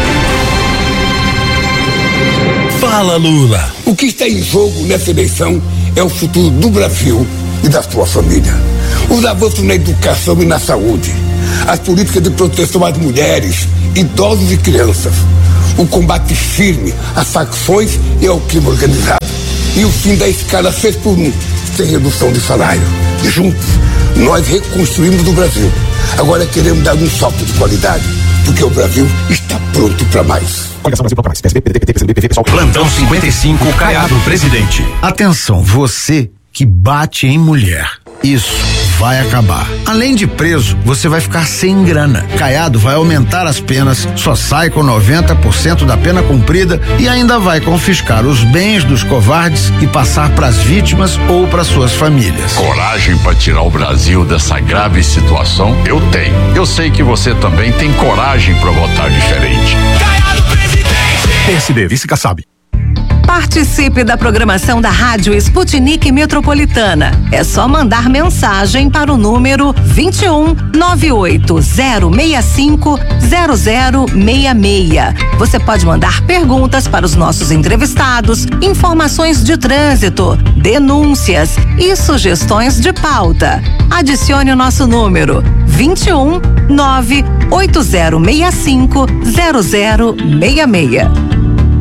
Fala, Lula. O que está em jogo nessa eleição é o futuro do Brasil e da sua família. Os avanços na educação e na saúde, as políticas de proteção às mulheres, idosos e crianças, o combate firme às facções e ao crime organizado e o fim da escala seis por um, sem redução de salário. E juntos, nós reconstruímos o Brasil. Agora queremos dar um salto de qualidade, porque o Brasil está pronto para mais. Coligação Brasil Pronto pra Mais. P S D, P D T, P T, P C D, P V, pessoal. Plantão cinquenta e cinco, Caiado, presidente. Atenção, você que bate em mulher. Isso vai acabar. Além de preso, você vai ficar sem grana. Caiado vai aumentar as penas, só sai com noventa por cento da pena cumprida e ainda vai confiscar os bens dos covardes e passar para as vítimas ou para suas famílias. Coragem para tirar o Brasil dessa grave situação? Eu tenho. Eu sei que você também tem coragem para votar diferente. Caiado, presidente! P S D, vice-Kassab. Participe da programação da Rádio Sputnik Metropolitana. É só mandar mensagem para o número vinte e um, nove oito zero seis cinco, zero zero seis seis. Você pode mandar perguntas para os nossos entrevistados, informações de trânsito, denúncias e sugestões de pauta. Adicione o nosso número vinte e um, nove oito zero seis cinco, zero zero seis seis.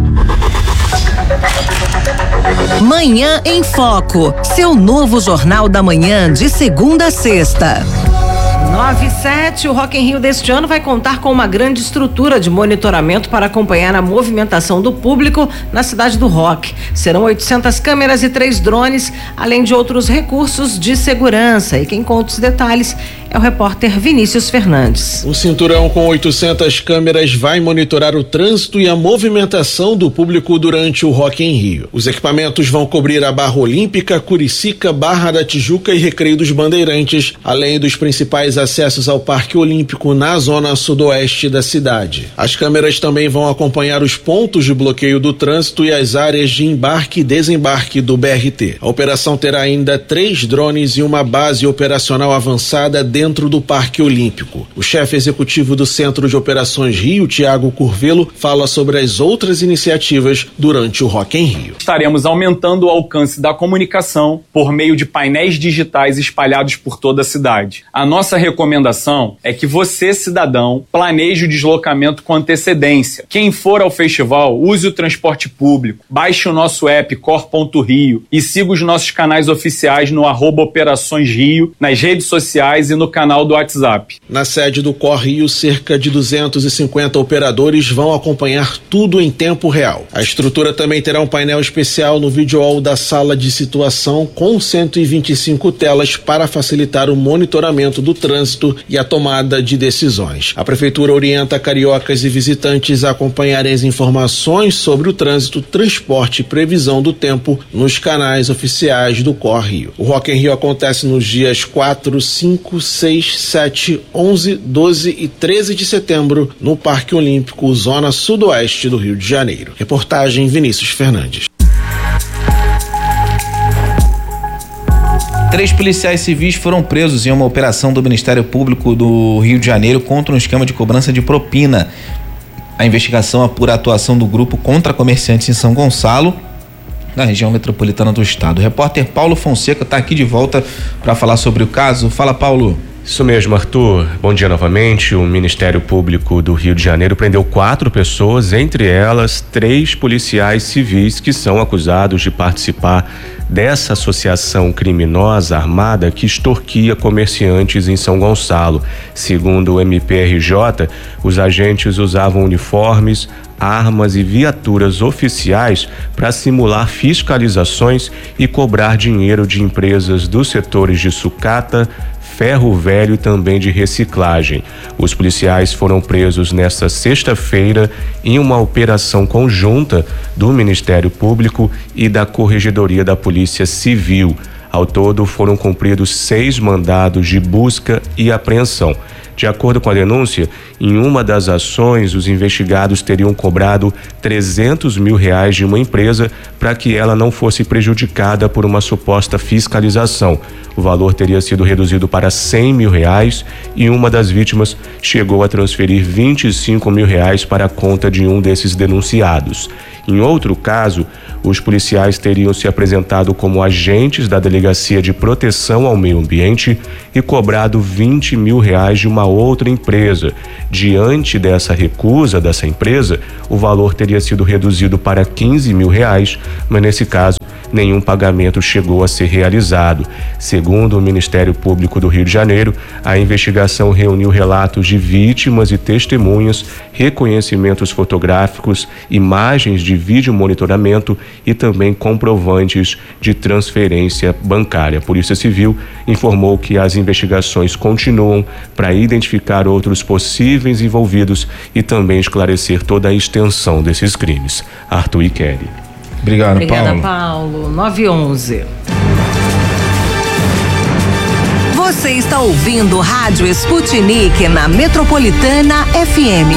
Manhã em Foco, seu novo jornal da manhã de segunda a sexta. nove e sete, o Rock in Rio deste ano vai contar com uma grande estrutura de monitoramento para acompanhar a movimentação do público na cidade do rock. Serão oitocentas câmeras e três drones, além de outros recursos de segurança. E quem conta os detalhes é o repórter Vinícius Fernandes. O cinturão com oitocentas câmeras vai monitorar o trânsito e a movimentação do público durante o Rock in Rio. Os equipamentos vão cobrir a Barra Olímpica, Curicica, Barra da Tijuca e Recreio dos Bandeirantes, além dos principais acessos ao Parque Olímpico na zona sudoeste da cidade. As câmeras também vão acompanhar os pontos de bloqueio do trânsito e as áreas de embarque e desembarque do B R T. A operação terá ainda três drones e uma base operacional avançada dentro do Parque Olímpico. O chefe executivo do Centro de Operações Rio, Tiago Curvelo, fala sobre as outras iniciativas durante o Rock in Rio. Estaremos aumentando o alcance da comunicação por meio de painéis digitais espalhados por toda a cidade. A nossa recomendação é que você, cidadão, planeje o deslocamento com antecedência. Quem for ao festival, use o transporte público, baixe o nosso app Cor ponto Rio e siga os nossos canais oficiais no arroba Operações Rio, nas redes sociais e no canal do WhatsApp. Na sede do Cor Rio, cerca de duzentos e cinquenta operadores vão acompanhar tudo em tempo real. A estrutura também terá um painel especial no vídeo wall da sala de situação com cento e vinte e cinco telas para facilitar o monitoramento do trânsito e a tomada de decisões. A prefeitura orienta cariocas e visitantes a acompanharem as informações sobre o trânsito, transporte e previsão do tempo nos canais oficiais do Cor Rio. O Rock in Rio acontece nos dias quatro, cinco, seis, sete, onze, doze e treze de setembro no Parque Olímpico, zona sudoeste do Rio de Janeiro. Reportagem Vinícius Fernandes. Três policiais civis foram presos em uma operação do Ministério Público do Rio de Janeiro contra um esquema de cobrança de propina. A investigação apura a atuação do grupo contra comerciantes em São Gonçalo, na região metropolitana do estado. O repórter Paulo Fonseca está aqui de volta para falar sobre o caso. Fala, Paulo. Isso mesmo, Arthur. Bom dia novamente. O Ministério Público do Rio de Janeiro prendeu quatro pessoas, entre elas três policiais civis que são acusados de participar dessa associação criminosa armada que extorquia comerciantes em São Gonçalo. Segundo o M P R J, os agentes usavam uniformes, armas e viaturas oficiais para simular fiscalizações e cobrar dinheiro de empresas dos setores de sucata, ferro velho e também de reciclagem. Os policiais foram presos nesta sexta-feira em uma operação conjunta do Ministério Público e da Corregedoria da Polícia Civil. Ao todo, foram cumpridos seis mandados de busca e apreensão. De acordo com a denúncia, em uma das ações, os investigados teriam cobrado trezentos mil reais de uma empresa para que ela não fosse prejudicada por uma suposta fiscalização. O valor teria sido reduzido para cem mil reais e uma das vítimas chegou a transferir vinte e cinco mil reais para a conta de um desses denunciados. Em outro caso, os policiais teriam se apresentado como agentes da Delegacia de Proteção ao Meio Ambiente e cobrado vinte mil reais de uma outra empresa. Diante dessa recusa dessa empresa, o valor teria sido reduzido para quinze mil reais, mas nesse caso, nenhum pagamento chegou a ser realizado. Segundo o Ministério Público do Rio de Janeiro, a investigação reuniu relatos de vítimas e testemunhas, reconhecimentos fotográficos, imagens de vídeo monitoramento e também comprovantes de transferência bancária. A Polícia Civil informou que as investigações continuam para identificar outros possíveis envolvidos e também esclarecer toda a extensão desses crimes. Arthur e Kelly. Obrigado, Obrigada, Paulo. Paulo. nove e onze. Você está ouvindo Rádio Sputnik na Metropolitana F M.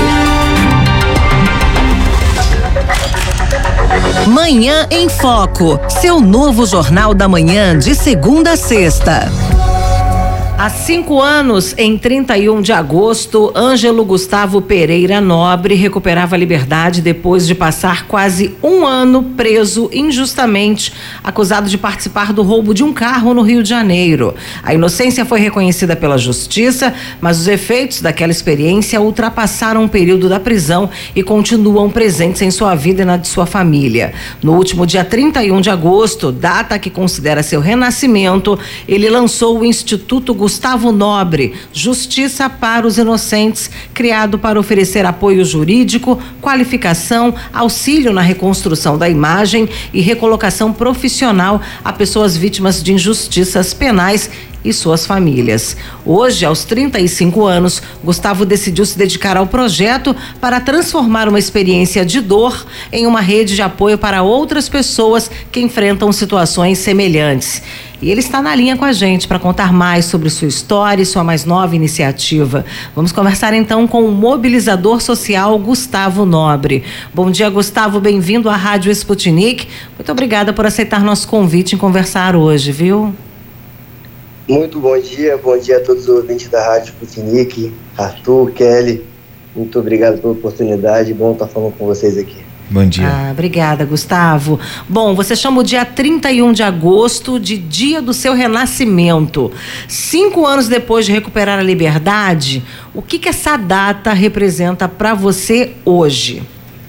Manhã em Foco, seu novo jornal da manhã de segunda a sexta. Há cinco anos, em trinta e um de agosto, Ângelo Gustavo Pereira Nobre recuperava a liberdade depois de passar quase um ano preso injustamente, acusado de participar do roubo de um carro no Rio de Janeiro. A inocência foi reconhecida pela justiça, mas os efeitos daquela experiência ultrapassaram o período da prisão e continuam presentes em sua vida e na de sua família. No último dia trinta e um de agosto, data que considera seu renascimento, ele lançou o Instituto Gustavo Gustavo Nobre, Justiça para os Inocentes, criado para oferecer apoio jurídico, qualificação, auxílio na reconstrução da imagem e recolocação profissional a pessoas vítimas de injustiças penais e suas famílias. Hoje, aos trinta e cinco anos, Gustavo decidiu se dedicar ao projeto para transformar uma experiência de dor em uma rede de apoio para outras pessoas que enfrentam situações semelhantes. E ele está na linha com a gente para contar mais sobre sua história e sua mais nova iniciativa. Vamos conversar então com o mobilizador social Gustavo Nobre. Bom dia, Gustavo, bem-vindo à Rádio Sputnik. Muito obrigada por aceitar nosso convite em conversar hoje, viu? Muito bom dia, bom dia a todos os ouvintes da Rádio Sputnik, Arthur, Kelly, muito obrigado pela oportunidade, bom estar falando com vocês aqui. Bom dia. Ah, obrigada, Gustavo. Bom, você chama o dia trinta e um de agosto de dia do seu renascimento. Cinco anos depois de recuperar a liberdade, o que que essa data representa para você hoje?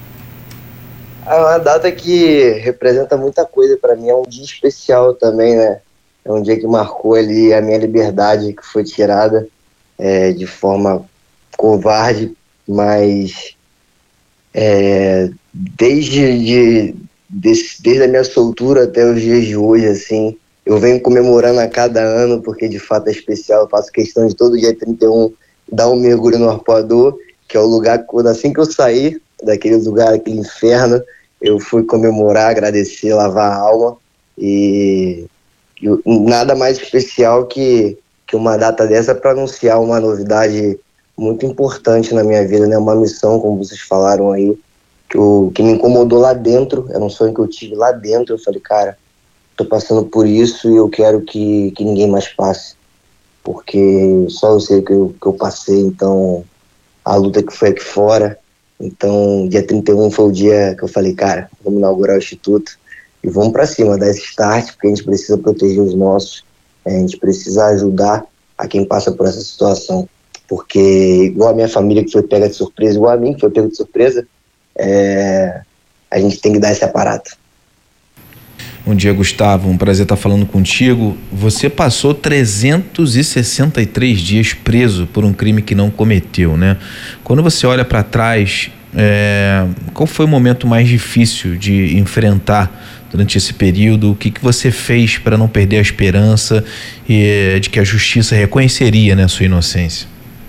É uma data que representa muita coisa para mim, é um dia especial também, né? É um dia que marcou ali a minha liberdade, que foi tirada é, de forma covarde, mas é, desde, de, desde, desde a minha soltura até os dias de hoje, assim, eu venho comemorando a cada ano, porque de fato é especial. Eu faço questão de todo dia trinta e um dar um mergulho no Arpoador, que é o lugar, quando assim que eu saí daquele lugar, aquele inferno, eu fui comemorar, agradecer, lavar a alma e... nada mais especial que, que uma data dessa para anunciar uma novidade muito importante na minha vida, né? Uma missão, como vocês falaram aí, que, eu, que me incomodou lá dentro, era um sonho que eu tive lá dentro. Eu falei, cara, tô passando por isso e eu quero que, que ninguém mais passe, porque só eu sei o que eu, que eu passei, então a luta que foi aqui fora. Então, dia trinta e um foi o dia que eu falei, cara, vamos inaugurar o Instituto e vamos para cima, dar esse start, porque a gente precisa proteger os nossos, a gente precisa ajudar a quem passa por essa situação. Porque, igual a minha família que foi pega de surpresa, igual a mim que foi pega de surpresa, é, a gente tem que dar esse aparato. Bom dia, Gustavo, um prazer estar falando contigo. Você passou trezentos e sessenta e três dias preso por um crime que não cometeu, né? Quando você olha para trás, é, qual foi o momento mais difícil de enfrentar durante esse período? O que, que você fez para não perder a esperança e, de que a justiça reconheceria, né, a sua inocência?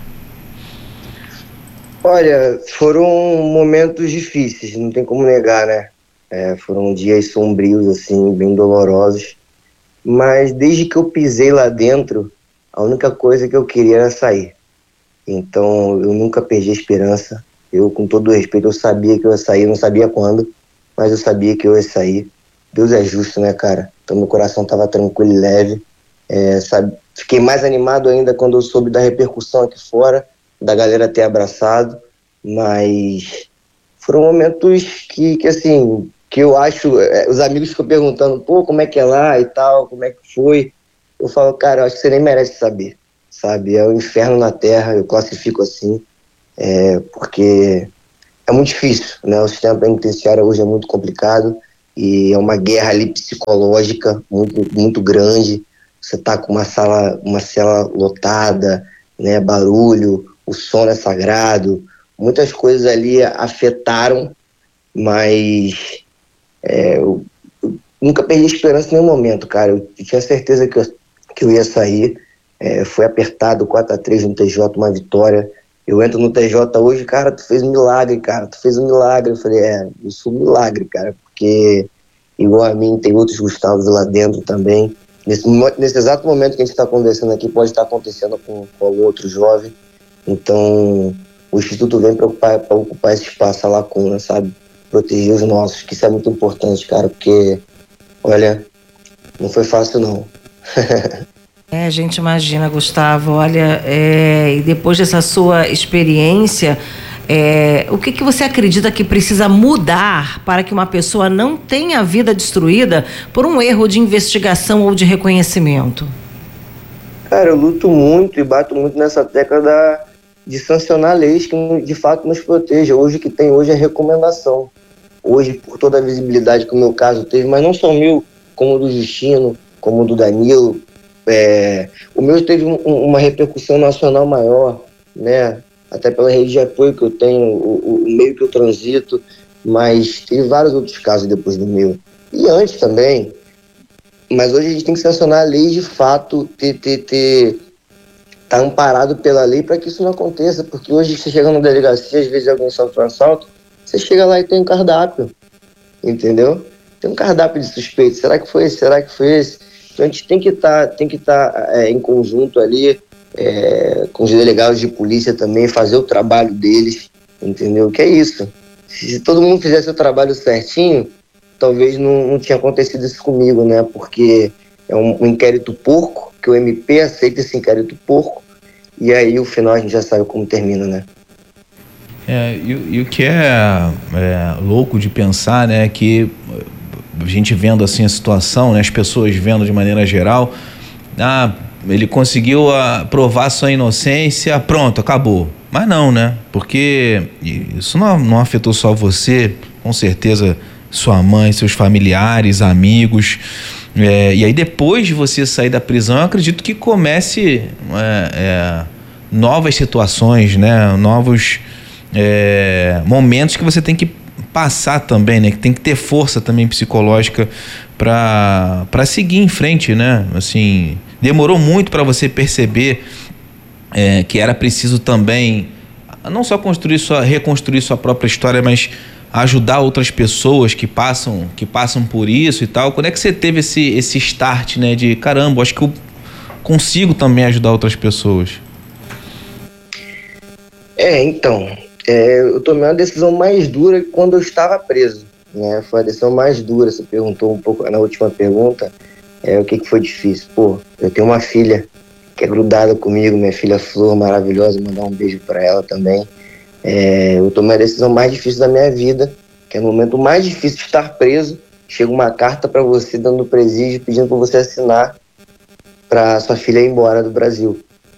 Olha, foram momentos difíceis, não tem como negar, né? É, foram dias sombrios, assim, bem dolorosos. Mas desde que eu pisei lá dentro, a única coisa que eu queria era sair. Então, eu nunca perdi a esperança. Eu, com todo o respeito, eu sabia que eu ia sair, não sabia quando, mas eu sabia que eu ia sair. Deus é justo, né, cara? Então, meu coração estava tranquilo e leve. É, sabe? Fiquei mais animado ainda quando eu soube da repercussão aqui fora, da galera ter abraçado, mas foram momentos que, que assim, que eu acho, é, os amigos ficam perguntando, pô, como é que é lá e tal, como é que foi? Eu falo, cara, eu acho que você nem merece saber, sabe? É o inferno na terra, eu classifico assim, é, porque é muito difícil, né? O sistema penitenciário hoje é muito complicado e é uma guerra ali psicológica muito, muito grande. Você tá com uma sala, uma cela lotada, né? Barulho, o sono é sagrado, muitas coisas ali afetaram, mas é, eu, eu nunca perdi esperança em nenhum momento, cara. Eu tinha certeza que eu, que eu ia sair. É, foi apertado, quatro a três no T J, uma vitória. Eu entro no T J hoje, cara, tu fez um milagre, cara, tu fez um milagre. Eu falei, é, eu sou um milagre, cara, porque igual a mim tem outros Gustavos lá dentro também. Nesse, nesse exato momento que a gente está conversando aqui, pode estar acontecendo com, com algum outro jovem. Então, o Instituto vem para ocupar, para ocupar esse espaço, a lacuna, sabe? Proteger os nossos, que isso é muito importante, cara, porque, olha, não foi fácil, não. É, a gente imagina, Gustavo, olha, é, e depois dessa sua experiência, é, o que, que você acredita que precisa mudar para que uma pessoa não tenha a vida destruída por um erro de investigação ou de reconhecimento? Cara, eu luto muito e bato muito nessa tecla da, de sancionar leis que de fato nos protejam. Hoje o que tem hoje é recomendação. Hoje, por toda a visibilidade que o meu caso teve, mas não só o meu, como o do Justino, como o do Danilo, é, o meu teve um, uma repercussão nacional maior, né? Até pela rede de apoio que eu tenho, o, o meio que eu transito, mas teve vários outros casos depois do meu. E antes também, mas hoje a gente tem que sancionar a lei de fato, ter, ter, ter, tá amparado pela lei para que isso não aconteça, porque hoje você chega na delegacia, às vezes alguém sofre um assalto, você chega lá e tem um cardápio, entendeu? Tem um cardápio de suspeito, será que foi esse, será que foi esse? Então a gente tem que estar tá, tem que tá, é, em conjunto ali, é, com os delegados de polícia também, fazer o trabalho deles, entendeu? Que é isso. Se, se todo mundo fizesse o trabalho certinho, talvez não, não tinha acontecido isso comigo, né? Porque é um, um inquérito porco, que o M P aceita esse inquérito porco, e aí o final a gente já sabe como termina, né? É, e, e o que é, é louco de pensar, né, que a gente vendo assim a situação, né, as pessoas vendo de maneira geral, ah, ele conseguiu a, provar sua inocência, pronto, acabou. Mas não, né? Porque isso não, não afetou só você, com certeza sua mãe, seus familiares, amigos. É, e aí depois de você sair da prisão, eu acredito que comece é, é, novas situações, né? Novos é, momentos que você tem que passar também, né? Que tem que ter força também psicológica para para seguir em frente, né? Assim, demorou muito para você perceber é, que era preciso também não só construir sua, reconstruir sua própria história, mas ajudar outras pessoas que passam, que passam por isso e tal. Quando é que você teve esse, esse start, né? De caramba, acho que eu consigo também ajudar outras pessoas. É, então, é, eu tomei uma decisão mais dura quando eu estava preso, né? Foi a decisão mais dura. Você perguntou um pouco na última pergunta, é, o que, que foi difícil. Pô, eu tenho uma filha que é grudada comigo, minha filha Flor, maravilhosa, mandar um beijo para ela também. É, eu tomei a decisão mais difícil da minha vida, que é no momento mais difícil de estar preso. Chega uma carta para você dando presídio, pedindo para você assinar para sua filha ir embora do Brasil.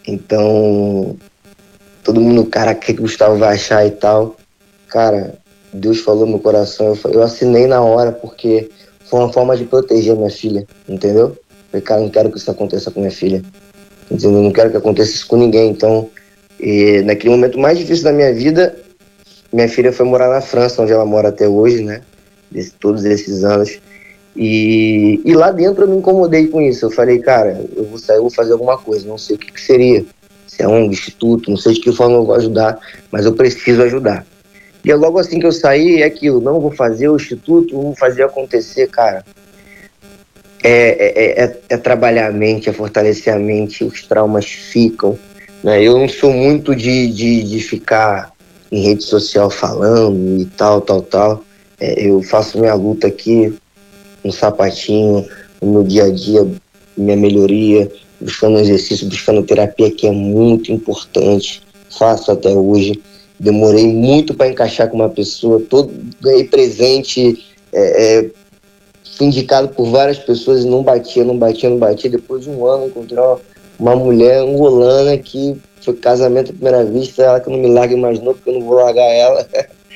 Então, todo mundo, cara, o que o Gustavo vai achar e tal. Cara, Deus falou no meu coração, eu, eu assinei na hora, porque foi uma forma de proteger minha filha, entendeu? Falei, cara, não quero que isso aconteça com minha filha, entendeu? Não quero que aconteça isso com ninguém. Então, e, naquele momento mais difícil da minha vida, minha filha foi morar na França, onde ela mora até hoje, né? De todos esses anos. E, e lá dentro eu me incomodei com isso. Eu falei, cara, eu vou sair, eu vou fazer alguma coisa, não sei o que, que seria. Se é um instituto, não sei de que forma eu vou ajudar, mas eu preciso ajudar. E logo assim que eu saí, é aquilo, não vou fazer o instituto, vou fazer acontecer, cara. É, é, é, é trabalhar a mente, é fortalecer a mente, os traumas ficam, né? Eu não sou muito de, de, de ficar em rede social falando e tal, tal, tal. É, eu faço minha luta aqui, um sapatinho, no meu dia a dia, minha melhoria, buscando exercício, buscando terapia, que é muito importante. Faço até hoje. Demorei muito para encaixar com uma pessoa, todo, ganhei presente, é, é, fui indicado por várias pessoas e não batia, não batia, não batia. Depois de um ano encontrei uma, uma mulher angolana que foi casamento à primeira vista, ela que não me larga mais não, porque eu não vou largar ela.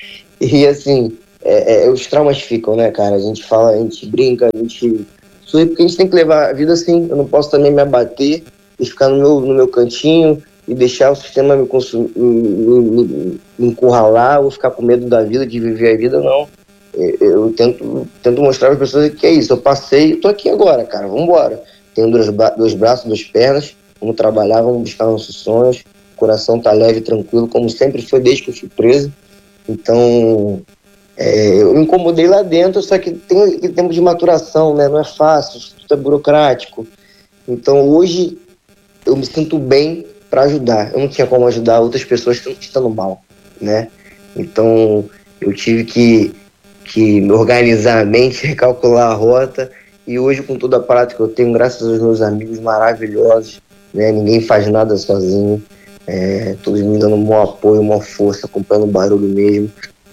E assim, é, é, os traumas ficam, né, cara? A gente fala, a gente brinca, a gente sorri, porque a gente tem que levar a vida assim. Eu não posso também me abater e ficar no meu, no meu cantinho e deixar o sistema me, consumir, me, me, me encurralar ou ficar com medo da vida, de viver a vida, não. Eu, eu tento, tento mostrar às pessoas que é isso. Eu passei, eu tô aqui agora, cara, vamos embora. Tenho dois, dois braços, duas pernas, vamos trabalhar, vamos buscar nossos sonhos. O coração tá leve e tranquilo, como sempre foi desde que eu fui preso. Então, é, eu me incomodei lá dentro, só que tem aquele tempo de maturação, né? Não é fácil, tudo é burocrático. Então, hoje, eu me sinto bem para ajudar. Eu não tinha como ajudar outras pessoas que estão mal, né? Então, eu tive que, que me organizar a mente, recalcular a rota, e hoje, com toda a prática que eu tenho, graças aos meus amigos maravilhosos, né? Ninguém faz nada sozinho, é, todos me dando um bom apoio, uma força, acompanhando o barulho mesmo.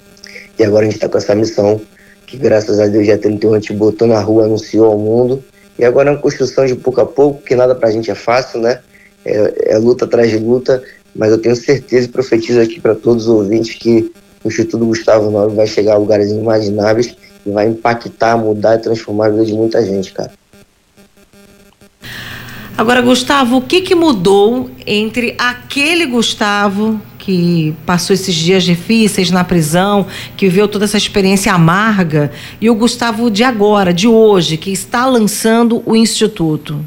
E agora a gente está com essa missão, que graças a Deus dia trinta e um a gente botou na rua, anunciou ao mundo, e agora é uma construção de pouco a pouco, que nada pra gente é fácil, né? É, é luta atrás de luta, mas eu tenho certeza e profetizo aqui para todos os ouvintes que o Instituto Gustavo Nobre vai chegar a lugares inimagináveis e vai impactar, mudar e transformar a vida de muita gente, cara. Agora, Gustavo, o que que mudou entre aquele Gustavo que passou esses dias difíceis na prisão, que viveu toda essa experiência amarga, e o Gustavo de agora, de hoje, que está lançando o Instituto?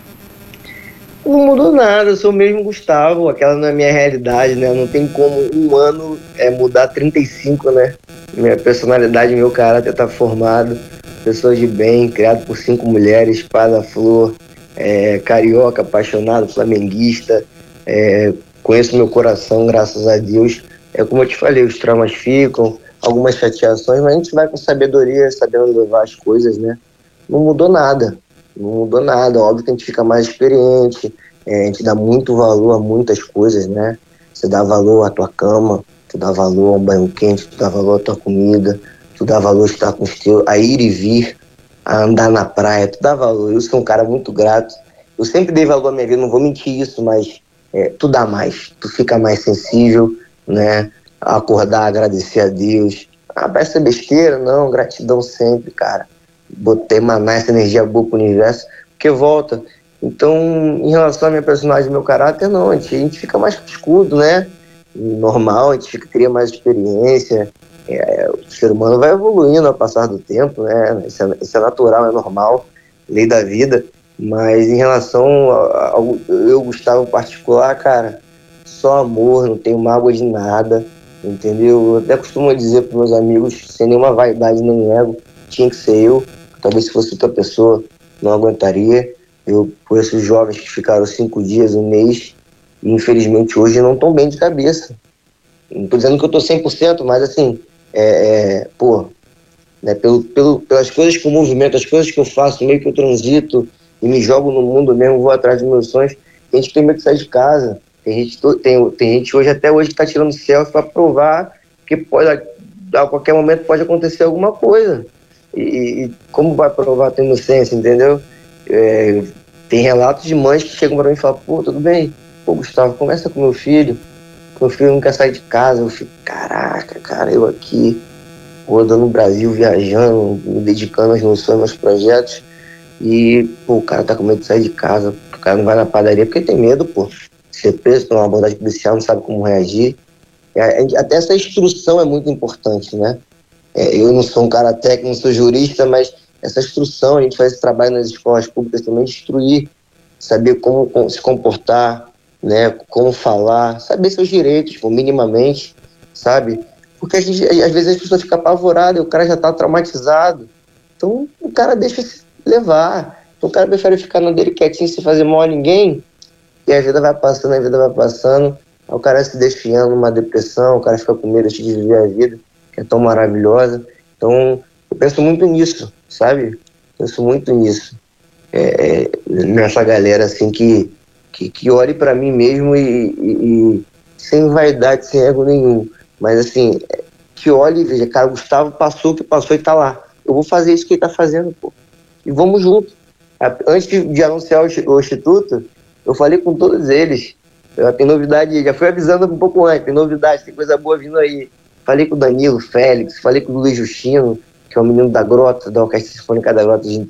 Não mudou nada, eu sou o mesmo Gustavo, aquela não é a minha realidade, né? Não tem como um ano é, mudar trinta e cinco, né? Minha personalidade, meu caráter tá formado, pessoa de bem, criado por cinco mulheres, espada flor, é, carioca, apaixonado, flamenguista, é, conheço meu coração, graças a Deus. É como eu te falei, os traumas ficam, algumas chateações, mas a gente vai com sabedoria, sabendo levar as coisas, né? Não mudou nada. Não mudou nada, óbvio que a gente fica mais experiente, é, a gente dá muito valor a muitas coisas, né? Você dá valor à tua cama, tu dá valor a um banho quente, tu dá valor à tua comida, tu dá valor a estar com os teus, a ir e vir, a andar na praia, tu dá valor. Eu sou um cara muito grato, eu sempre dei valor à minha vida, não vou mentir isso, mas é, tu dá mais, tu fica mais sensível, né? A acordar, agradecer a Deus. Ah, parece ser besteira, não, gratidão sempre, cara. Botei emanar essa energia boa pro universo, porque volta. Então, em relação à minha personagem e meu caráter, não, a gente, a gente fica mais escudo, né? Normal, a gente fica, cria mais experiência. É, o ser humano vai evoluindo ao passar do tempo, né? Isso é, isso é natural, é normal, lei da vida. Mas em relação ao eu, Gustavo, em particular, cara, só amor, não tenho mágoa de nada, entendeu? Eu até costumo dizer pros meus amigos, sem nenhuma vaidade nem ego, tinha que ser eu. Talvez se fosse outra pessoa, não aguentaria. Eu conheço jovens que ficaram cinco dias, um mês, e infelizmente hoje não estão bem de cabeça. Não estou dizendo que eu estou cem por cento, mas assim, é, é, pô, né, pelo, pelo, pelas coisas que eu movimento, as coisas que eu faço, meio que eu transito e me jogo no mundo mesmo, vou atrás dos meus sonhos, tem gente que tem medo de sair de casa. Tem gente, tem, tem gente hoje, até hoje, que está tirando selfie para provar que pode, a qualquer momento pode acontecer alguma coisa. E, e como vai provar a tua inocência, entendeu? É, tem relatos de mães que chegam para mim e falam, pô, tudo bem, pô, Gustavo, conversa com meu filho, meu filho não quer sair de casa. Eu fico, caraca, cara, eu aqui, rodando o Brasil, viajando, me dedicando aos meus sonhos, aos projetos, e, pô, o cara tá com medo de sair de casa, o cara não vai na padaria porque tem medo, pô, de ser preso por uma abordagem policial, não sabe como reagir. Até essa instrução é muito importante, né? É, eu não sou um cara técnico, não sou jurista, mas essa instrução, a gente faz esse trabalho nas escolas públicas também, de instruir, saber como, como se comportar, né? Como falar, saber seus direitos, pô, minimamente, sabe? Porque a gente, às vezes as pessoas ficam apavoradas, o cara já tá traumatizado, então o cara deixa se levar, então, o cara prefere ficar na dele quietinho, sem fazer mal a ninguém, e a vida vai passando, a vida vai passando, aí o cara se desfiando numa depressão, o cara fica com medo de viver a vida, que é tão maravilhosa. Então, eu penso muito nisso, sabe? Penso muito nisso. É, nessa galera, assim, que, que, que olhe pra mim mesmo e, e, e sem vaidade, sem ego nenhum. Mas, assim, que olhe e veja, cara, o Gustavo passou o que passou e tá lá. Eu vou fazer isso que ele tá fazendo, pô. E vamos junto. Antes de anunciar o Instituto, eu falei com todos eles. Tem novidade, já fui avisando um pouco antes, tem novidade, tem coisa boa vindo aí. Falei com o Danilo Félix, falei com o Luiz Justino, que é o menino da Grota, da Orquestra Sinfônica da Grota de